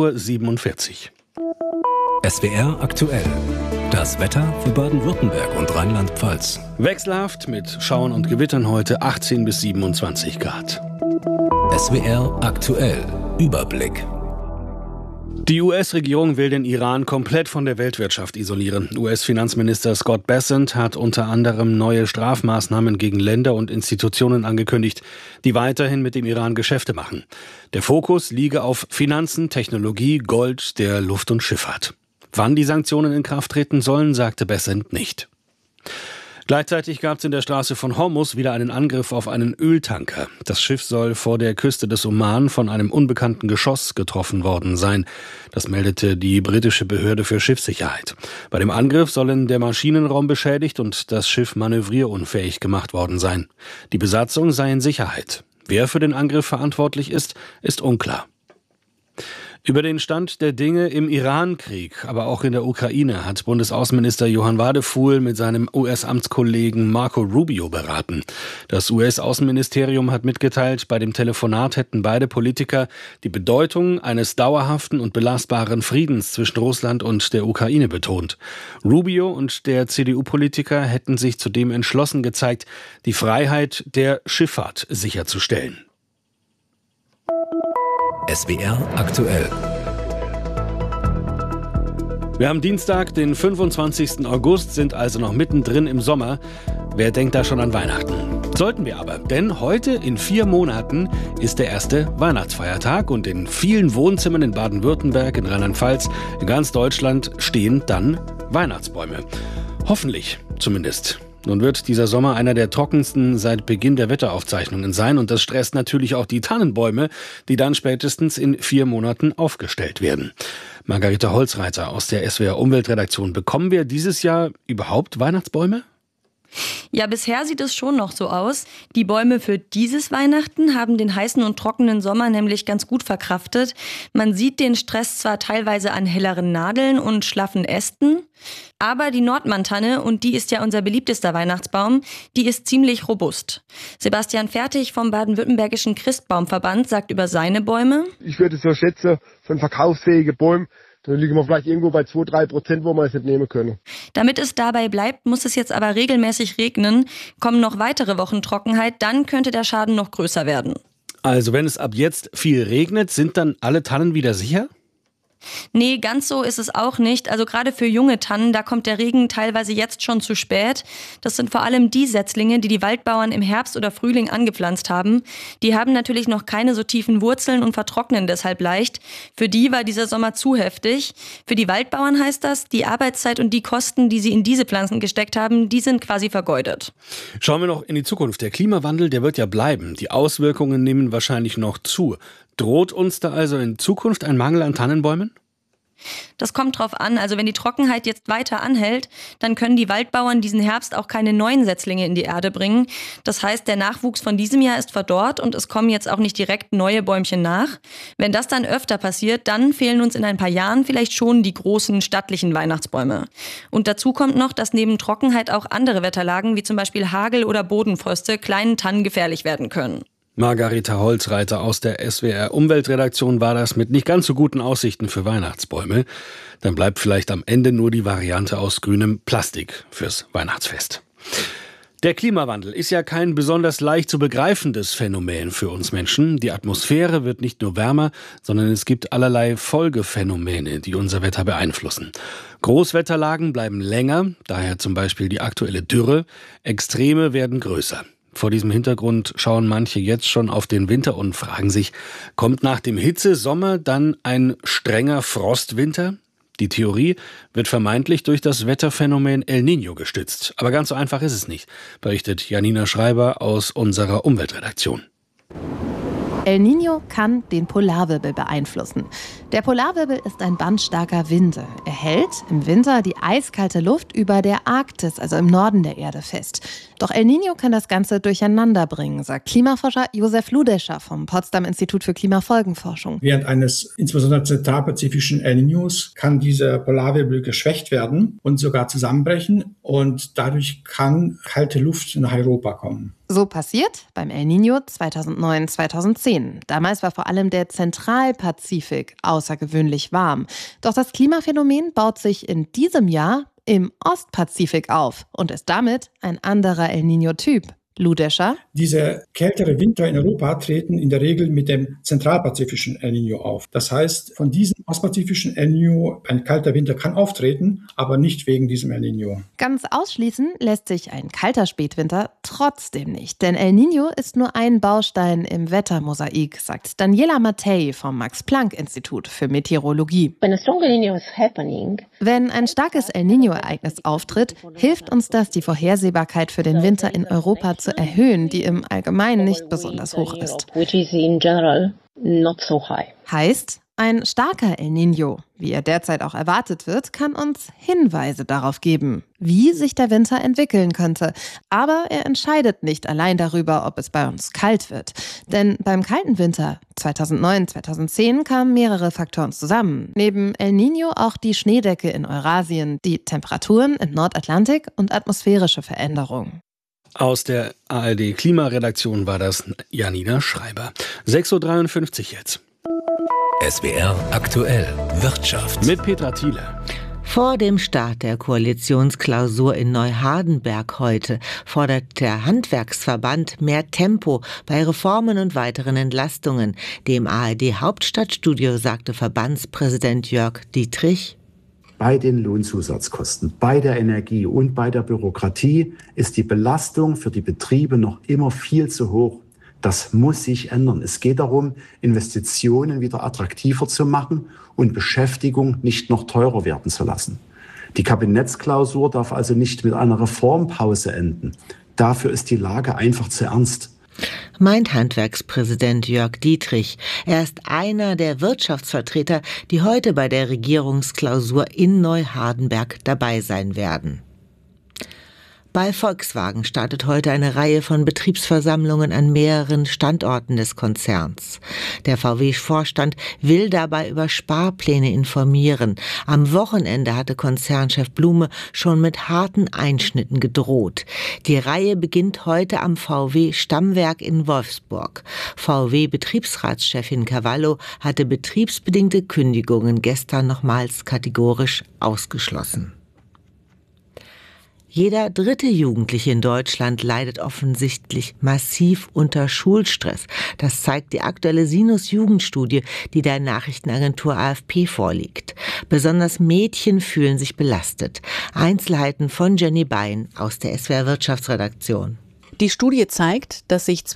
6.47 Uhr. SWR aktuell. Das Wetter für Baden-Württemberg und Rheinland-Pfalz. Wechselhaft mit Schauern und Gewittern heute 18 bis 27 Grad. SWR aktuell. Überblick. Die US-Regierung will den Iran komplett von der Weltwirtschaft isolieren. US-Finanzminister Scott Bessent hat unter anderem neue Strafmaßnahmen gegen Länder und Institutionen angekündigt, die weiterhin mit dem Iran Geschäfte machen. Der Fokus liege auf Finanzen, Technologie, Gold, der Luft- und Schifffahrt. Wann die Sanktionen in Kraft treten sollen, sagte Bessent nicht. Gleichzeitig gab es in der Straße von Hormuz wieder einen Angriff auf einen Öltanker. Das Schiff soll vor der Küste des Oman von einem unbekannten Geschoss getroffen worden sein. Das meldete die britische Behörde für Schiffssicherheit. Bei dem Angriff sollen der Maschinenraum beschädigt und das Schiff manövrierunfähig gemacht worden sein. Die Besatzung sei in Sicherheit. Wer für den Angriff verantwortlich ist, ist unklar. Über den Stand der Dinge im Iran-Krieg, aber auch in der Ukraine hat Bundesaußenminister Johann Wadefuhl mit seinem US-Amtskollegen Marco Rubio beraten. Das US-Außenministerium hat mitgeteilt, bei dem Telefonat hätten beide Politiker die Bedeutung eines dauerhaften und belastbaren Friedens zwischen Russland und der Ukraine betont. Rubio und der CDU-Politiker hätten sich zudem entschlossen gezeigt, die Freiheit der Schifffahrt sicherzustellen. SWR aktuell. Wir haben Dienstag, den 25. August, sind also noch mittendrin im Sommer. Wer denkt da schon an Weihnachten? Sollten wir aber, denn heute in 4 Monaten ist der erste Weihnachtsfeiertag und in vielen Wohnzimmern in Baden-Württemberg, in Rheinland-Pfalz, in ganz Deutschland stehen dann Weihnachtsbäume. Hoffentlich zumindest. Nun wird dieser Sommer einer der trockensten seit Beginn der Wetteraufzeichnungen sein und das stresst natürlich auch die Tannenbäume, die dann spätestens in 4 Monaten aufgestellt werden. Margarete Holzreiter aus der SWR Umweltredaktion. Bekommen wir dieses Jahr überhaupt Weihnachtsbäume? Ja, bisher sieht es schon noch so aus. Die Bäume für dieses Weihnachten haben den heißen und trockenen Sommer nämlich ganz gut verkraftet. Man sieht den Stress zwar teilweise an helleren Nadeln und schlaffen Ästen, aber die Nordmann-Tanne, und die ist ja unser beliebtester Weihnachtsbaum, die ist ziemlich robust. Sebastian Fertig vom Baden-Württembergischen Christbaumverband sagt über seine Bäume: Ich würde so schätzen, von verkaufsfähigen Bäumen, da liegen wir vielleicht irgendwo bei 2-3%, wo wir es nicht nehmen können. Damit es dabei bleibt, muss es jetzt aber regelmäßig regnen. Kommen noch weitere Wochen Trockenheit, dann könnte der Schaden noch größer werden. Also wenn es ab jetzt viel regnet, sind dann alle Tannen wieder sicher? Nee, ganz so ist es auch nicht. Also gerade für junge Tannen, da kommt der Regen teilweise jetzt schon zu spät. Das sind vor allem die Setzlinge, die die Waldbauern im Herbst oder Frühling angepflanzt haben. Die haben natürlich noch keine so tiefen Wurzeln und vertrocknen deshalb leicht. Für die war dieser Sommer zu heftig. Für die Waldbauern heißt das, die Arbeitszeit und die Kosten, die sie in diese Pflanzen gesteckt haben, die sind quasi vergeudet. Schauen wir noch in die Zukunft. Der Klimawandel, der wird ja bleiben. Die Auswirkungen nehmen wahrscheinlich noch zu. Droht uns da also in Zukunft ein Mangel an Tannenbäumen? Das kommt drauf an. Also wenn die Trockenheit jetzt weiter anhält, dann können die Waldbauern diesen Herbst auch keine neuen Setzlinge in die Erde bringen. Das heißt, der Nachwuchs von diesem Jahr ist verdorrt und es kommen jetzt auch nicht direkt neue Bäumchen nach. Wenn das dann öfter passiert, dann fehlen uns in ein paar Jahren vielleicht schon die großen stattlichen Weihnachtsbäume. Und dazu kommt noch, dass neben Trockenheit auch andere Wetterlagen, wie zum Beispiel Hagel oder Bodenfroste, kleinen Tannen gefährlich werden können. Margarete Holzreiter aus der SWR Umweltredaktion war das mit nicht ganz so guten Aussichten für Weihnachtsbäume. Dann bleibt vielleicht am Ende nur die Variante aus grünem Plastik fürs Weihnachtsfest. Der Klimawandel ist ja kein besonders leicht zu begreifendes Phänomen für uns Menschen. Die Atmosphäre wird nicht nur wärmer, sondern es gibt allerlei Folgephänomene, die unser Wetter beeinflussen. Großwetterlagen bleiben länger, daher zum Beispiel die aktuelle Dürre. Extreme werden größer. Vor diesem Hintergrund schauen manche jetzt schon auf den Winter und fragen sich, kommt nach dem Hitzesommer dann ein strenger Frostwinter? Die Theorie wird vermeintlich durch das Wetterphänomen El Niño gestützt. Aber ganz so einfach ist es nicht, berichtet Janina Schreiber aus unserer Umweltredaktion. El Niño kann den Polarwirbel beeinflussen. Der Polarwirbel ist ein bandstarker Wind. Er hält im Winter die eiskalte Luft über der Arktis, also im Norden der Erde, fest. Doch El Niño kann das Ganze durcheinander bringen, sagt Klimaforscher Josef Ludescher vom Potsdam Institut für Klimafolgenforschung. Während eines insbesondere zentralpazifischen El Niños kann dieser Polarwirbel geschwächt werden und sogar zusammenbrechen und dadurch kann kalte Luft nach Europa kommen. So passiert beim El Niño 2009-2010. Damals war vor allem der Zentralpazifik außergewöhnlich warm. Doch das Klimaphänomen baut sich in diesem Jahr im Ostpazifik auf und ist damit ein anderer El Niño-Typ. Ludescher. Diese kältere Winter in Europa treten in der Regel mit dem zentralpazifischen El Niño auf. Das heißt, von diesem ostpazifischen El Niño, ein kalter Winter kann auftreten, aber nicht wegen diesem El Niño. Ganz ausschließen lässt sich ein kalter Spätwinter trotzdem nicht, denn El Niño ist nur ein Baustein im Wettermosaik, sagt Daniela Mattei vom Max-Planck-Institut für Meteorologie. Wenn ein starkes El Niño-Ereignis auftritt, hilft uns das, die Vorhersehbarkeit für den Winter in Europa zu erhöhen, die im Allgemeinen nicht besonders hoch ist. Heißt, ein starker El Niño, wie er derzeit auch erwartet wird, kann uns Hinweise darauf geben, wie sich der Winter entwickeln könnte. Aber er entscheidet nicht allein darüber, ob es bei uns kalt wird. Denn beim kalten Winter 2009, 2010 kamen mehrere Faktoren zusammen. Neben El Niño auch die Schneedecke in Eurasien, die Temperaturen im Nordatlantik und atmosphärische Veränderungen. Aus der ARD-Klimaredaktion war das Janina Schreiber. 6.53 Uhr jetzt. SWR aktuell Wirtschaft mit Petra Thiele. Vor dem Start der Koalitionsklausur in Neuhardenberg heute fordert der Handwerksverband mehr Tempo bei Reformen und weiteren Entlastungen. Dem ARD-Hauptstadtstudio sagte Verbandspräsident Jörg Dietrich: Bei den Lohnzusatzkosten, bei der Energie und bei der Bürokratie ist die Belastung für die Betriebe noch immer viel zu hoch. Das muss sich ändern. Es geht darum, Investitionen wieder attraktiver zu machen und Beschäftigung nicht noch teurer werden zu lassen. Die Kabinettsklausur darf also nicht mit einer Reformpause enden. Dafür ist die Lage einfach zu ernst. Meint Handwerkspräsident Jörg Dietrich. Er ist einer der Wirtschaftsvertreter, die heute bei der Regierungsklausur in Neuhardenberg dabei sein werden. Bei Volkswagen startet heute eine Reihe von Betriebsversammlungen an mehreren Standorten des Konzerns. Der VW-Vorstand will dabei über Sparpläne informieren. Am Wochenende hatte Konzernchef Blume schon mit harten Einschnitten gedroht. Die Reihe beginnt heute am VW-Stammwerk in Wolfsburg. VW-Betriebsratschefin Cavallo hatte betriebsbedingte Kündigungen gestern nochmals kategorisch ausgeschlossen. Jeder dritte Jugendliche in Deutschland leidet offensichtlich massiv unter Schulstress. Das zeigt die aktuelle Sinus-Jugendstudie, die der Nachrichtenagentur AFP vorliegt. Besonders Mädchen fühlen sich belastet. Einzelheiten von Jenny Bein aus der SWR Wirtschaftsredaktion. Die Studie zeigt, dass sich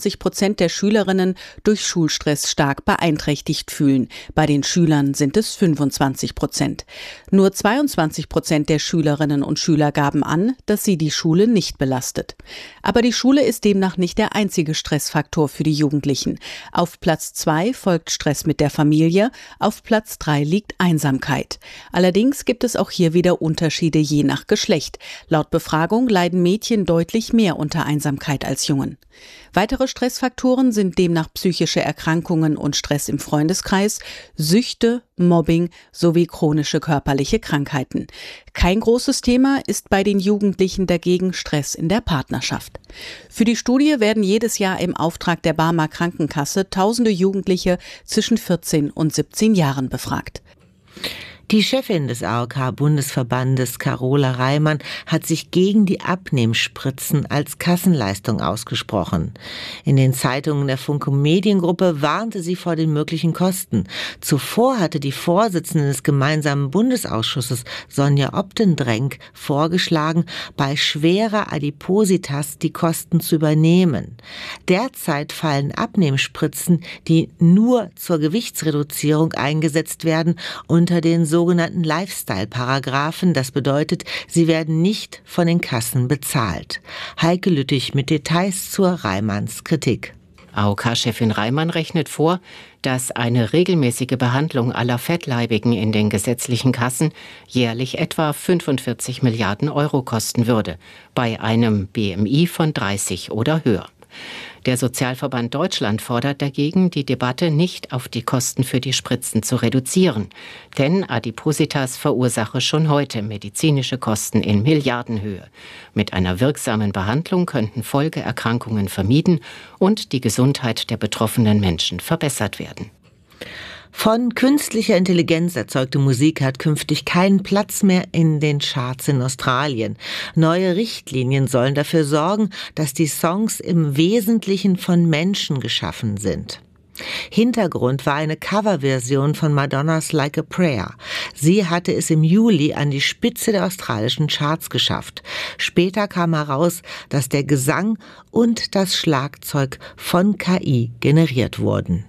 42% der Schülerinnen durch Schulstress stark beeinträchtigt fühlen. Bei den Schülern sind es 25%. Nur 22% der Schülerinnen und Schüler gaben an, dass sie die Schule nicht belastet. Aber die Schule ist demnach nicht der einzige Stressfaktor für die Jugendlichen. Auf Platz 2 folgt Stress mit der Familie, auf Platz 3 liegt Einsamkeit. Allerdings gibt es auch hier wieder Unterschiede je nach Geschlecht. Laut Befragung leiden Mädchen deutlich mehr unter Einsamkeit als Jungen. Weitere Stressfaktoren sind demnach psychische Erkrankungen und Stress im Freundeskreis, Süchte, Mobbing sowie chronische körperliche Krankheiten. Kein großes Thema ist bei den Jugendlichen dagegen Stress in der Partnerschaft. Für die Studie werden jedes Jahr im Auftrag der Barmer Krankenkasse tausende Jugendliche zwischen 14 und 17 Jahren befragt. Die Chefin des AOK-Bundesverbandes, Carola Reimann, hat sich gegen die Abnehmspritzen als Kassenleistung ausgesprochen. In den Zeitungen der Funke Mediengruppe warnte sie vor den möglichen Kosten. Zuvor hatte die Vorsitzende des gemeinsamen Bundesausschusses, Sonja Optendrenk, vorgeschlagen, bei schwerer Adipositas die Kosten zu übernehmen. Derzeit fallen Abnehmspritzen, die nur zur Gewichtsreduzierung eingesetzt werden, unter den sogenannten Lifestyle-Paragraphen. Das bedeutet, sie werden nicht von den Kassen bezahlt. Heike Lüttich mit Details zur Reimanns Kritik. AOK-Chefin Reimann rechnet vor, dass eine regelmäßige Behandlung aller Fettleibigen in den gesetzlichen Kassen jährlich etwa 45 Milliarden Euro kosten würde, bei einem BMI von 30 oder höher. Der Sozialverband Deutschland fordert dagegen, die Debatte nicht auf die Kosten für die Spritzen zu reduzieren. Denn Adipositas verursache schon heute medizinische Kosten in Milliardenhöhe. Mit einer wirksamen Behandlung könnten Folgeerkrankungen vermieden und die Gesundheit der betroffenen Menschen verbessert werden. Von künstlicher Intelligenz erzeugte Musik hat künftig keinen Platz mehr in den Charts in Australien. Neue Richtlinien sollen dafür sorgen, dass die Songs im Wesentlichen von Menschen geschaffen sind. Hintergrund war eine Coverversion von Madonnas Like a Prayer. Sie hatte es im Juli an die Spitze der australischen Charts geschafft. Später kam heraus, dass der Gesang und das Schlagzeug von KI generiert wurden.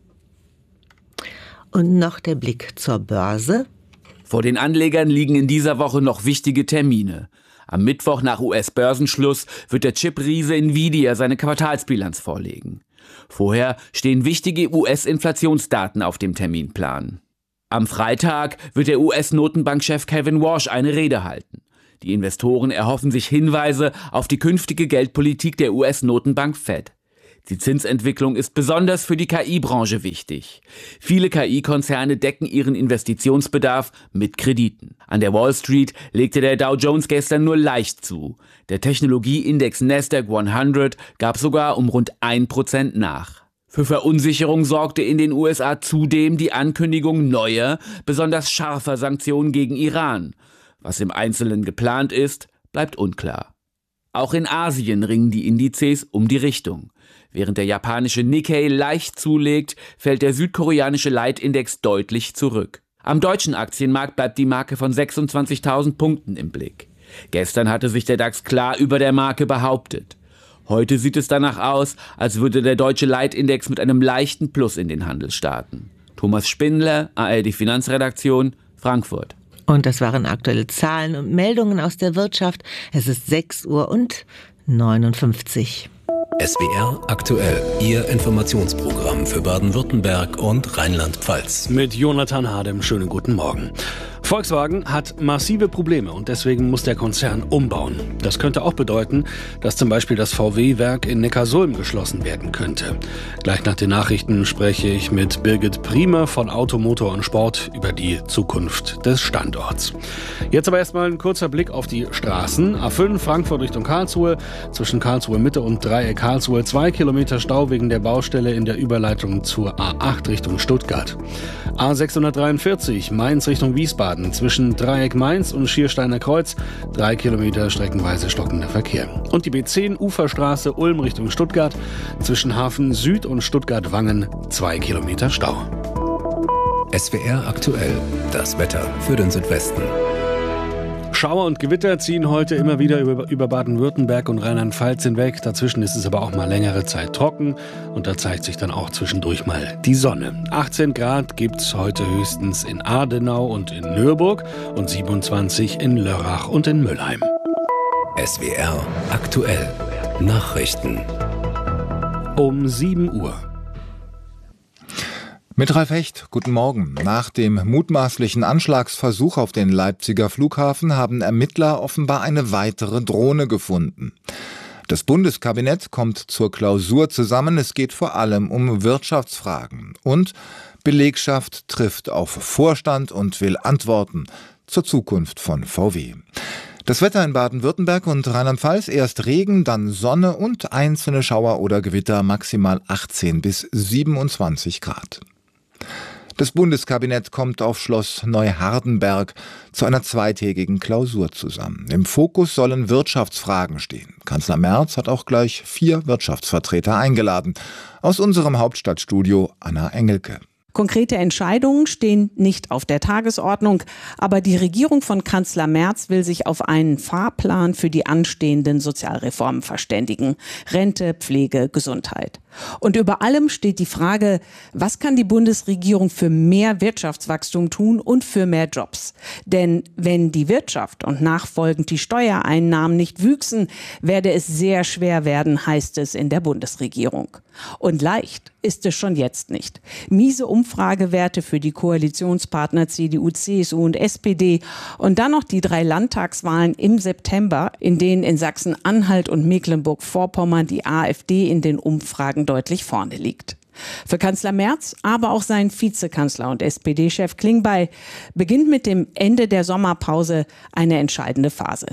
Und noch der Blick zur Börse. Vor den Anlegern liegen in dieser Woche noch wichtige Termine. Am Mittwoch nach US-Börsenschluss wird der Chip-Riese Nvidia seine Quartalsbilanz vorlegen. Vorher stehen wichtige US-Inflationsdaten auf dem Terminplan. Am Freitag wird der US-Notenbankchef Kevin Warsh eine Rede halten. Die Investoren erhoffen sich Hinweise auf die künftige Geldpolitik der US-Notenbank Fed. Die Zinsentwicklung ist besonders für die KI-Branche wichtig. Viele KI-Konzerne decken ihren Investitionsbedarf mit Krediten. An der Wall Street legte der Dow Jones gestern nur leicht zu. Der Technologieindex Nasdaq 100 gab sogar um rund 1% nach. Für Verunsicherung sorgte in den USA zudem die Ankündigung neuer, besonders scharfer Sanktionen gegen Iran. Was im Einzelnen geplant ist, bleibt unklar. Auch in Asien ringen die Indizes um die Richtung. Während der japanische Nikkei leicht zulegt, fällt der südkoreanische Leitindex deutlich zurück. Am deutschen Aktienmarkt bleibt die Marke von 26.000 Punkten im Blick. Gestern hatte sich der DAX klar über der Marke behauptet. Heute sieht es danach aus, als würde der deutsche Leitindex mit einem leichten Plus in den Handel starten. Thomas Spindler, ARD Finanzredaktion, Frankfurt. Und das waren aktuelle Zahlen und Meldungen aus der Wirtschaft. Es ist 6:59 Uhr. SWR aktuell, Ihr Informationsprogramm für Baden-Württemberg und Rheinland-Pfalz. Mit Jonathan Hadem, schönen guten Morgen. Volkswagen hat massive Probleme und deswegen muss der Konzern umbauen. Das könnte auch bedeuten, dass zum Beispiel das VW-Werk in Neckarsulm geschlossen werden könnte. Gleich nach den Nachrichten spreche ich mit Birgit Priemer von Auto, Motor und Sport über die Zukunft des Standorts. Jetzt aber erstmal ein kurzer Blick auf die Straßen. A5 Frankfurt Richtung Karlsruhe, zwischen Karlsruhe Mitte und Dreieck Karlsruhe 2 Kilometer Stau wegen der Baustelle in der Überleitung zur A8 Richtung Stuttgart. A643 Mainz Richtung Wiesbaden, zwischen Dreieck Mainz und Schiersteiner Kreuz 3 Kilometer streckenweise stockender Verkehr. Und die B10 Uferstraße Ulm Richtung Stuttgart, zwischen Hafen Süd und Stuttgart-Wangen 2 Kilometer Stau. SWR aktuell, das Wetter für den Südwesten. Schauer und Gewitter ziehen heute immer wieder über Baden-Württemberg und Rheinland-Pfalz hinweg. Dazwischen ist es aber auch mal längere Zeit trocken und da zeigt sich dann auch zwischendurch mal die Sonne. 18 Grad gibt's heute höchstens in Adenau und in Nürburg und 27 in Lörrach und in Müllheim. SWR aktuell, Nachrichten. Um 7 Uhr. Mit Ralf Hecht, guten Morgen. Nach dem mutmaßlichen Anschlagsversuch auf den Leipziger Flughafen haben Ermittler offenbar eine weitere Drohne gefunden. Das Bundeskabinett kommt zur Klausur zusammen. Es geht vor allem um Wirtschaftsfragen. Und Belegschaft trifft auf Vorstand und will Antworten zur Zukunft von VW. Das Wetter in Baden-Württemberg und Rheinland-Pfalz: erst Regen, dann Sonne und einzelne Schauer oder Gewitter, maximal 18 bis 27 Grad. Das Bundeskabinett kommt auf Schloss Neuhardenberg zu einer zweitägigen Klausur zusammen. Im Fokus sollen Wirtschaftsfragen stehen. Kanzler Merz hat auch gleich 4 Wirtschaftsvertreter eingeladen. Aus unserem Hauptstadtstudio Anna Engelke. Konkrete Entscheidungen stehen nicht auf der Tagesordnung, aber die Regierung von Kanzler Merz will sich auf einen Fahrplan für die anstehenden Sozialreformen verständigen. Rente, Pflege, Gesundheit. Und über allem steht die Frage, was kann die Bundesregierung für mehr Wirtschaftswachstum tun und für mehr Jobs? Denn wenn die Wirtschaft und nachfolgend die Steuereinnahmen nicht wüchsen, werde es sehr schwer werden, heißt es in der Bundesregierung. Und leicht ist es schon jetzt nicht. Miese Umfragewerte für die Koalitionspartner CDU, CSU und SPD und dann noch die 3 Landtagswahlen im September, in denen in Sachsen-Anhalt und Mecklenburg-Vorpommern die AfD in den Umfragen deutlich vorne liegt. Für Kanzler Merz, aber auch sein Vizekanzler und SPD-Chef Klingbeil beginnt mit dem Ende der Sommerpause eine entscheidende Phase.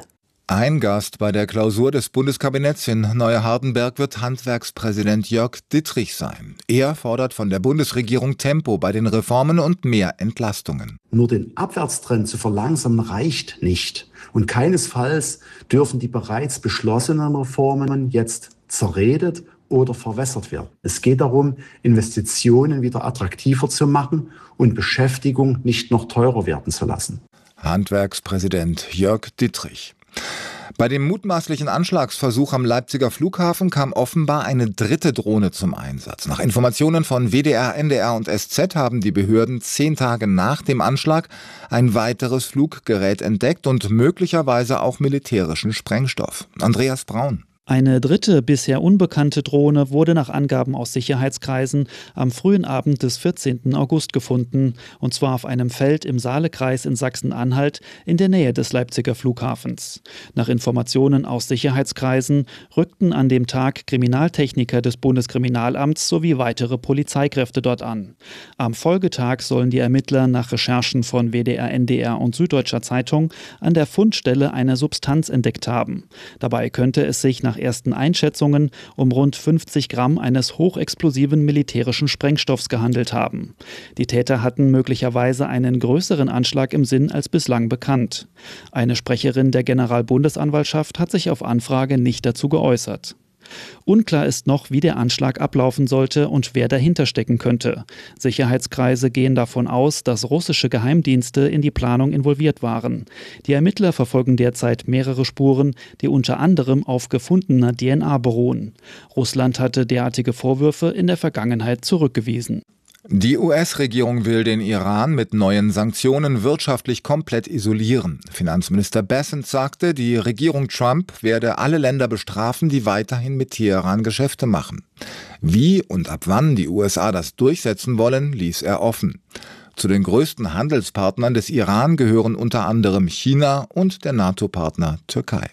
Ein Gast bei der Klausur des Bundeskabinetts in Neuhardenberg wird Handwerkspräsident Jörg Dittrich sein. Er fordert von der Bundesregierung Tempo bei den Reformen und mehr Entlastungen. Nur den Abwärtstrend zu verlangsamen reicht nicht. Und keinesfalls dürfen die bereits beschlossenen Reformen jetzt zerredet oder verwässert werden. Es geht darum, Investitionen wieder attraktiver zu machen und Beschäftigung nicht noch teurer werden zu lassen. Handwerkspräsident Jörg Dittrich. Bei dem mutmaßlichen Anschlagsversuch am Leipziger Flughafen kam offenbar eine dritte Drohne zum Einsatz. Nach Informationen von WDR, NDR und SZ haben die Behörden 10 Tage nach dem Anschlag ein weiteres Fluggerät entdeckt und möglicherweise auch militärischen Sprengstoff. Andreas Braun. Eine dritte, bisher unbekannte Drohne wurde nach Angaben aus Sicherheitskreisen am frühen Abend des 14. August gefunden, und zwar auf einem Feld im Saalekreis in Sachsen-Anhalt in der Nähe des Leipziger Flughafens. Nach Informationen aus Sicherheitskreisen rückten an dem Tag Kriminaltechniker des Bundeskriminalamts sowie weitere Polizeikräfte dort an. Am Folgetag sollen die Ermittler nach Recherchen von WDR, NDR und Süddeutscher Zeitung an der Fundstelle eine Substanz entdeckt haben. Dabei könnte es sich nach ersten Einschätzungen um rund 50 Gramm eines hochexplosiven militärischen Sprengstoffs gehandelt haben. Die Täter hatten möglicherweise einen größeren Anschlag im Sinn als bislang bekannt. Eine Sprecherin der Generalbundesanwaltschaft hat sich auf Anfrage nicht dazu geäußert. Unklar ist noch, wie der Anschlag ablaufen sollte und wer dahinter stecken könnte. Sicherheitskreise gehen davon aus, dass russische Geheimdienste in die Planung involviert waren. Die Ermittler verfolgen derzeit mehrere Spuren, die unter anderem auf gefundener DNA beruhen. Russland hatte derartige Vorwürfe in der Vergangenheit zurückgewiesen. Die US-Regierung will den Iran mit neuen Sanktionen wirtschaftlich komplett isolieren. Finanzminister Bessent sagte, die Regierung Trump werde alle Länder bestrafen, die weiterhin mit Teheran Geschäfte machen. Wie und ab wann die USA das durchsetzen wollen, ließ er offen. Zu den größten Handelspartnern des Iran gehören unter anderem China und der NATO-Partner Türkei.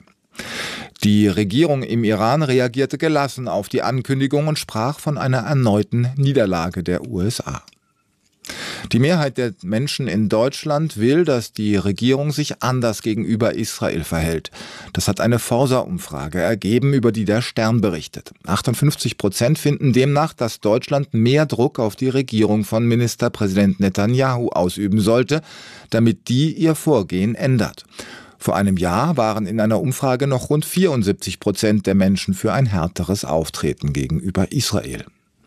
Die Regierung im Iran reagierte gelassen auf die Ankündigung und sprach von einer erneuten Niederlage der USA. Die Mehrheit der Menschen in Deutschland will, dass die Regierung sich anders gegenüber Israel verhält. Das hat eine Forsa-Umfrage ergeben, über die der Stern berichtet. 58% finden demnach, dass Deutschland mehr Druck auf die Regierung von Ministerpräsident Netanyahu ausüben sollte, damit die ihr Vorgehen ändert. Vor einem Jahr waren in einer Umfrage noch rund 74% der Menschen für ein härteres Auftreten gegenüber Israel.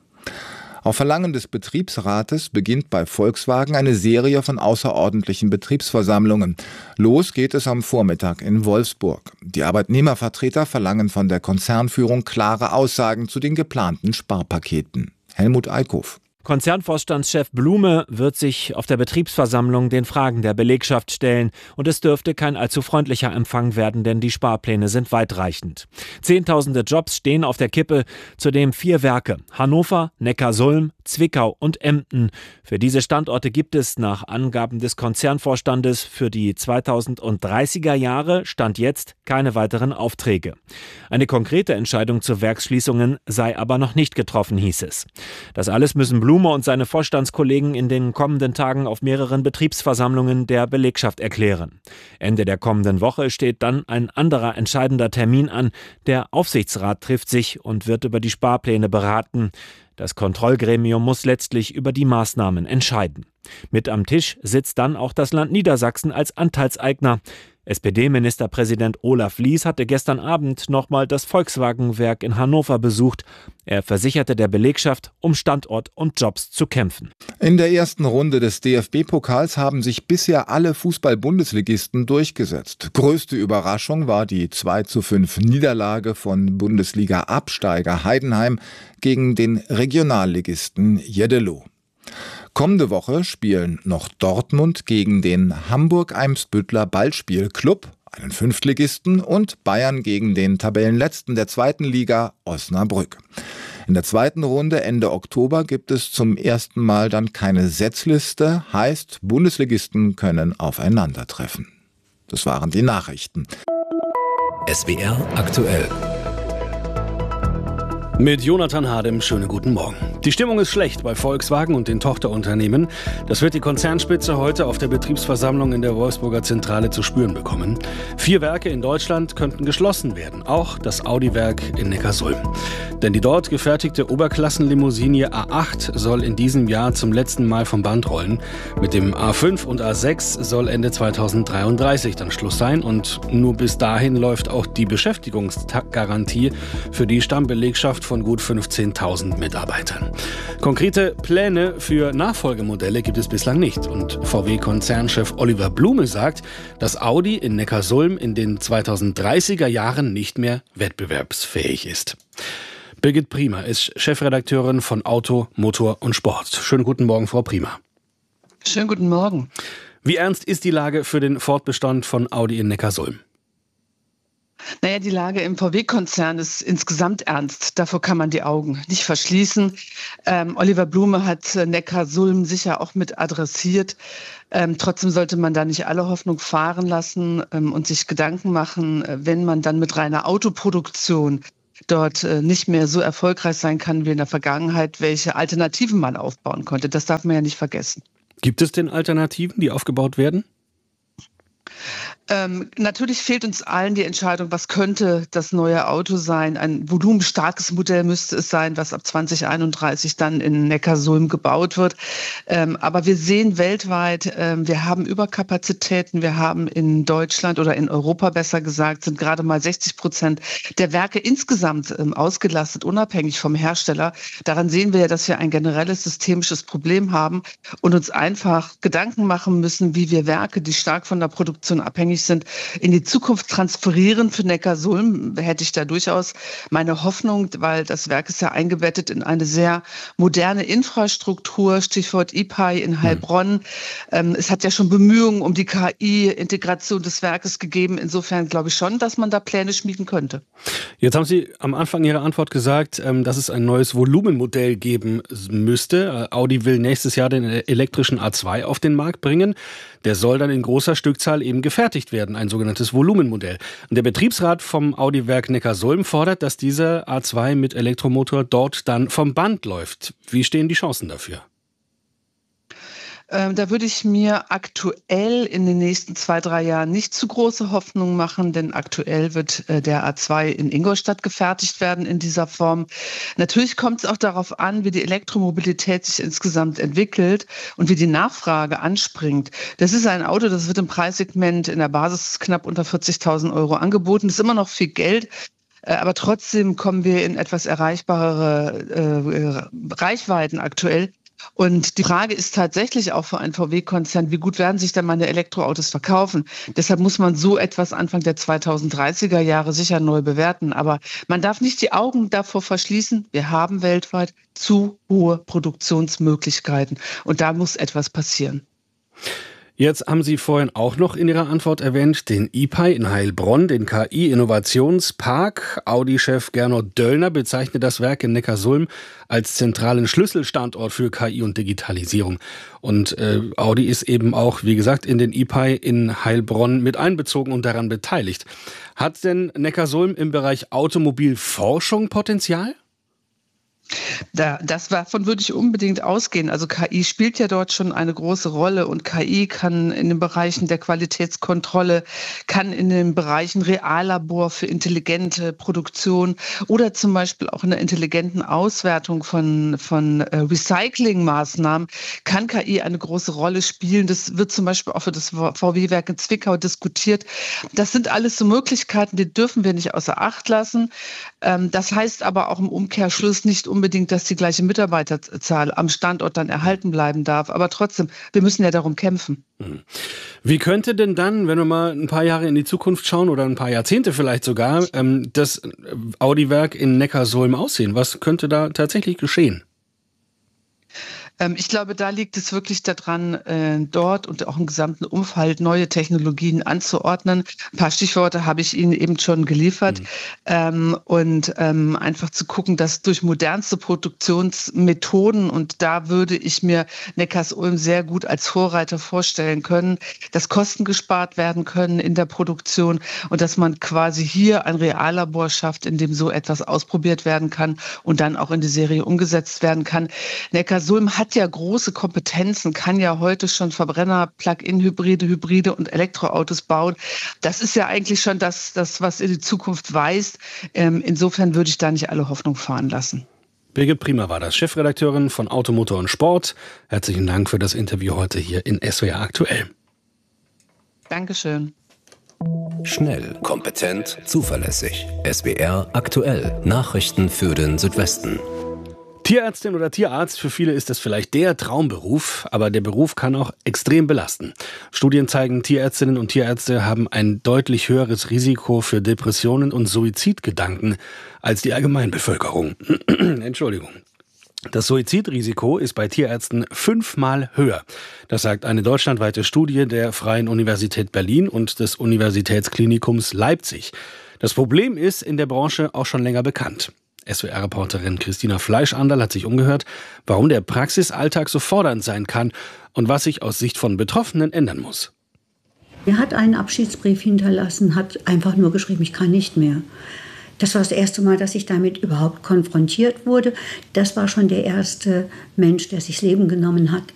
Auf Verlangen des Betriebsrates beginnt bei Volkswagen eine Serie von außerordentlichen Betriebsversammlungen. Los geht es am Vormittag in Wolfsburg. Die Arbeitnehmervertreter verlangen von der Konzernführung klare Aussagen zu den geplanten Sparpaketen. Helmut Eickhoff. Konzernvorstandschef Blume wird sich auf der Betriebsversammlung den Fragen der Belegschaft stellen und es dürfte kein allzu freundlicher Empfang werden, denn die Sparpläne sind weitreichend. Zehntausende Jobs stehen auf der Kippe, zudem 4 Werke: Hannover, Neckarsulm, Zwickau und Emden. Für diese Standorte gibt es nach Angaben des Konzernvorstandes für die 2030er Jahre Stand jetzt keine weiteren Aufträge. Eine konkrete Entscheidung zu Werksschließungen sei aber noch nicht getroffen, hieß es. Das alles müssen Blume und seine Vorstandskollegen in den kommenden Tagen auf mehreren Betriebsversammlungen der Belegschaft erklären. Ende der kommenden Woche steht dann ein anderer entscheidender Termin an. Der Aufsichtsrat trifft sich und wird über die Sparpläne beraten. Das Kontrollgremium muss letztlich über die Maßnahmen entscheiden. Mit am Tisch sitzt dann auch das Land Niedersachsen als Anteilseigner. SPD-Ministerpräsident Olaf Lies hatte gestern Abend nochmal das Volkswagen-Werk in Hannover besucht. Er versicherte der Belegschaft, um Standort und Jobs zu kämpfen. In der ersten Runde des DFB-Pokals haben sich bisher alle Fußball-Bundesligisten durchgesetzt. Größte Überraschung war die 2:5 Niederlage von Bundesliga-Absteiger Heidenheim gegen den Regionalligisten Jeddelo. Kommende Woche spielen noch Dortmund gegen den Hamburg-Eimsbüttler Ballspielclub, einen Fünftligisten, und Bayern gegen den Tabellenletzten der 2. Liga, Osnabrück. In der zweiten Runde Ende Oktober gibt es zum ersten Mal dann keine Setzliste, heißt, Bundesligisten können aufeinandertreffen. Das waren die Nachrichten. SWR aktuell. Mit Jonathan Hadem, schönen guten Morgen. Die Stimmung ist schlecht bei Volkswagen und den Tochterunternehmen. Das wird die Konzernspitze heute auf der Betriebsversammlung in der Wolfsburger Zentrale zu spüren bekommen. 4 Werke in Deutschland könnten geschlossen werden, auch das Audi-Werk in Neckarsulm. Denn die dort gefertigte Oberklassenlimousine A8 soll in diesem Jahr zum letzten Mal vom Band rollen. Mit dem A5 und A6 soll Ende 2033 dann Schluss sein. Und nur bis dahin läuft auch die Beschäftigungsgarantie für die Stammbelegschaft von gut 15.000 Mitarbeitern. Konkrete Pläne für Nachfolgemodelle gibt es bislang nicht. Und VW-Konzernchef Oliver Blume sagt, dass Audi in Neckarsulm in den 2030er Jahren nicht mehr wettbewerbsfähig ist. Birgit Priemer ist Chefredakteurin von Auto, Motor und Sport. Schönen guten Morgen, Frau Priemer. Schönen guten Morgen. Wie ernst ist die Lage für den Fortbestand von Audi in Neckarsulm? Naja, die Lage im VW-Konzern ist insgesamt ernst. Davor kann man die Augen nicht verschließen. Oliver Blume hat Neckarsulm sicher auch mit adressiert. Trotzdem sollte man da nicht alle Hoffnung fahren lassen und sich Gedanken machen, wenn man dann mit reiner Autoproduktion dort nicht mehr so erfolgreich sein kann wie in der Vergangenheit, welche Alternativen man aufbauen konnte. Das darf man ja nicht vergessen. Gibt es denn Alternativen, die aufgebaut werden? Natürlich fehlt uns allen die Entscheidung, was könnte das neue Auto sein. Ein volumenstarkes Modell müsste es sein, was ab 2031 dann in Neckarsulm gebaut wird. Aber wir sehen weltweit, wir haben Überkapazitäten. Wir haben in Deutschland oder in Europa besser gesagt, sind gerade mal 60% der Werke insgesamt ausgelastet, unabhängig vom Hersteller. Daran sehen wir ja, dass wir ein generelles systemisches Problem haben und uns einfach Gedanken machen müssen, wie wir Werke, die stark von der Produktion abhängig sind, in die Zukunft transferieren. Für Neckarsulm hätte ich da durchaus meine Hoffnung, weil das Werk ist ja eingebettet in eine sehr moderne Infrastruktur, Stichwort IPAI in Heilbronn. Es hat ja schon Bemühungen um die KI-Integration des Werkes gegeben. Insofern glaube ich schon, dass man da Pläne schmieden könnte. Jetzt haben Sie am Anfang Ihrer Antwort gesagt, dass es ein neues Volumenmodell geben müsste. Audi will nächstes Jahr den elektrischen A2 auf den Markt bringen. Der soll dann in großer Stückzahl eben gefertigt werden, ein sogenanntes Volumenmodell. Und der Betriebsrat vom Audi-Werk Neckarsulm fordert, dass dieser A2 mit Elektromotor dort dann vom Band läuft. Wie stehen die Chancen dafür? Da würde ich mir aktuell in den nächsten 2-3 Jahren nicht zu große Hoffnung machen, denn aktuell wird der A2 in Ingolstadt gefertigt werden in dieser Form. Natürlich kommt es auch darauf an, wie die Elektromobilität sich insgesamt entwickelt und wie die Nachfrage anspringt. Das ist ein Auto, das wird im Preissegment in der Basis knapp unter 40.000 € angeboten. Das ist immer noch viel Geld. Aber trotzdem kommen wir in etwas erreichbarere Reichweiten aktuell. Und die Frage ist tatsächlich auch für einen VW-Konzern, wie gut werden sich denn meine Elektroautos verkaufen? Deshalb muss man so etwas Anfang der 2030er Jahre sicher neu bewerten. Aber man darf nicht die Augen davor verschließen. Wir haben weltweit zu hohe Produktionsmöglichkeiten. Und da muss etwas passieren. Jetzt haben Sie vorhin auch noch in Ihrer Antwort erwähnt, den IPAI in Heilbronn, den KI-Innovationspark. Audi-Chef Gernot Döllner bezeichnet das Werk in Neckarsulm als zentralen Schlüsselstandort für KI und Digitalisierung. Und Audi ist eben auch, wie gesagt, in den IPAI in Heilbronn mit einbezogen und daran beteiligt. Hat denn Neckarsulm im Bereich Automobilforschung Potenzial? Davon würde ich unbedingt ausgehen. Also KI spielt ja dort schon eine große Rolle und KI kann in den Bereichen der Qualitätskontrolle, kann in den Bereichen Reallabor für intelligente Produktion oder zum Beispiel auch in der intelligenten Auswertung von Recyclingmaßnahmen kann KI eine große Rolle spielen. Das wird zum Beispiel auch für das VW-Werk in Zwickau diskutiert. Das sind alles so Möglichkeiten, die dürfen wir nicht außer Acht lassen. Das heißt aber auch im Umkehrschluss nicht unbedingt, dass die gleiche Mitarbeiterzahl am Standort dann erhalten bleiben darf. Aber trotzdem, wir müssen ja darum kämpfen. Wie könnte denn dann, wenn wir mal ein paar Jahre in die Zukunft schauen oder ein paar Jahrzehnte vielleicht sogar, das Audi-Werk in Neckarsulm aussehen? Was könnte da tatsächlich geschehen? Ich glaube, da liegt es wirklich daran, dort und auch im gesamten Umfeld neue Technologien anzuordnen. Ein paar Stichworte habe ich Ihnen eben schon geliefert. Und einfach zu gucken, dass durch modernste Produktionsmethoden, und da würde ich mir Neckarsulm sehr gut als Vorreiter vorstellen können, dass Kosten gespart werden können in der Produktion und dass man quasi hier ein Reallabor schafft, in dem so etwas ausprobiert werden kann und dann auch in die Serie umgesetzt werden kann. Neckarsulm hat ja große Kompetenzen, kann ja heute schon Verbrenner, Plug-in-Hybride und Elektroautos bauen. Das ist ja eigentlich schon das, was in die Zukunft weist. Insofern würde ich da nicht alle Hoffnung fahren lassen. Birgit Priemer war das, Chefredakteurin von Auto, Motor und Sport. Herzlichen Dank für das Interview heute hier in SWR Aktuell. Dankeschön. Schnell, kompetent, zuverlässig. SWR Aktuell. Nachrichten für den Südwesten. Tierärztin oder Tierarzt, für viele ist das vielleicht der Traumberuf, aber der Beruf kann auch extrem belasten. Studien zeigen, Tierärztinnen und Tierärzte haben ein deutlich höheres Risiko für Depressionen und Suizidgedanken als die Allgemeinbevölkerung. Entschuldigung. Das Suizidrisiko ist bei Tierärzten 5-mal höher. Das sagt eine deutschlandweite Studie der Freien Universität Berlin und des Universitätsklinikums Leipzig. Das Problem ist in der Branche auch schon länger bekannt. SWR-Reporterin Christina Fleischandal hat sich umgehört, warum der Praxisalltag so fordernd sein kann und was sich aus Sicht von Betroffenen ändern muss. Er hat einen Abschiedsbrief hinterlassen, hat einfach nur geschrieben, ich kann nicht mehr. Das war das erste Mal, dass ich damit überhaupt konfrontiert wurde. Das war schon der erste Mensch, der sich das Leben genommen hat.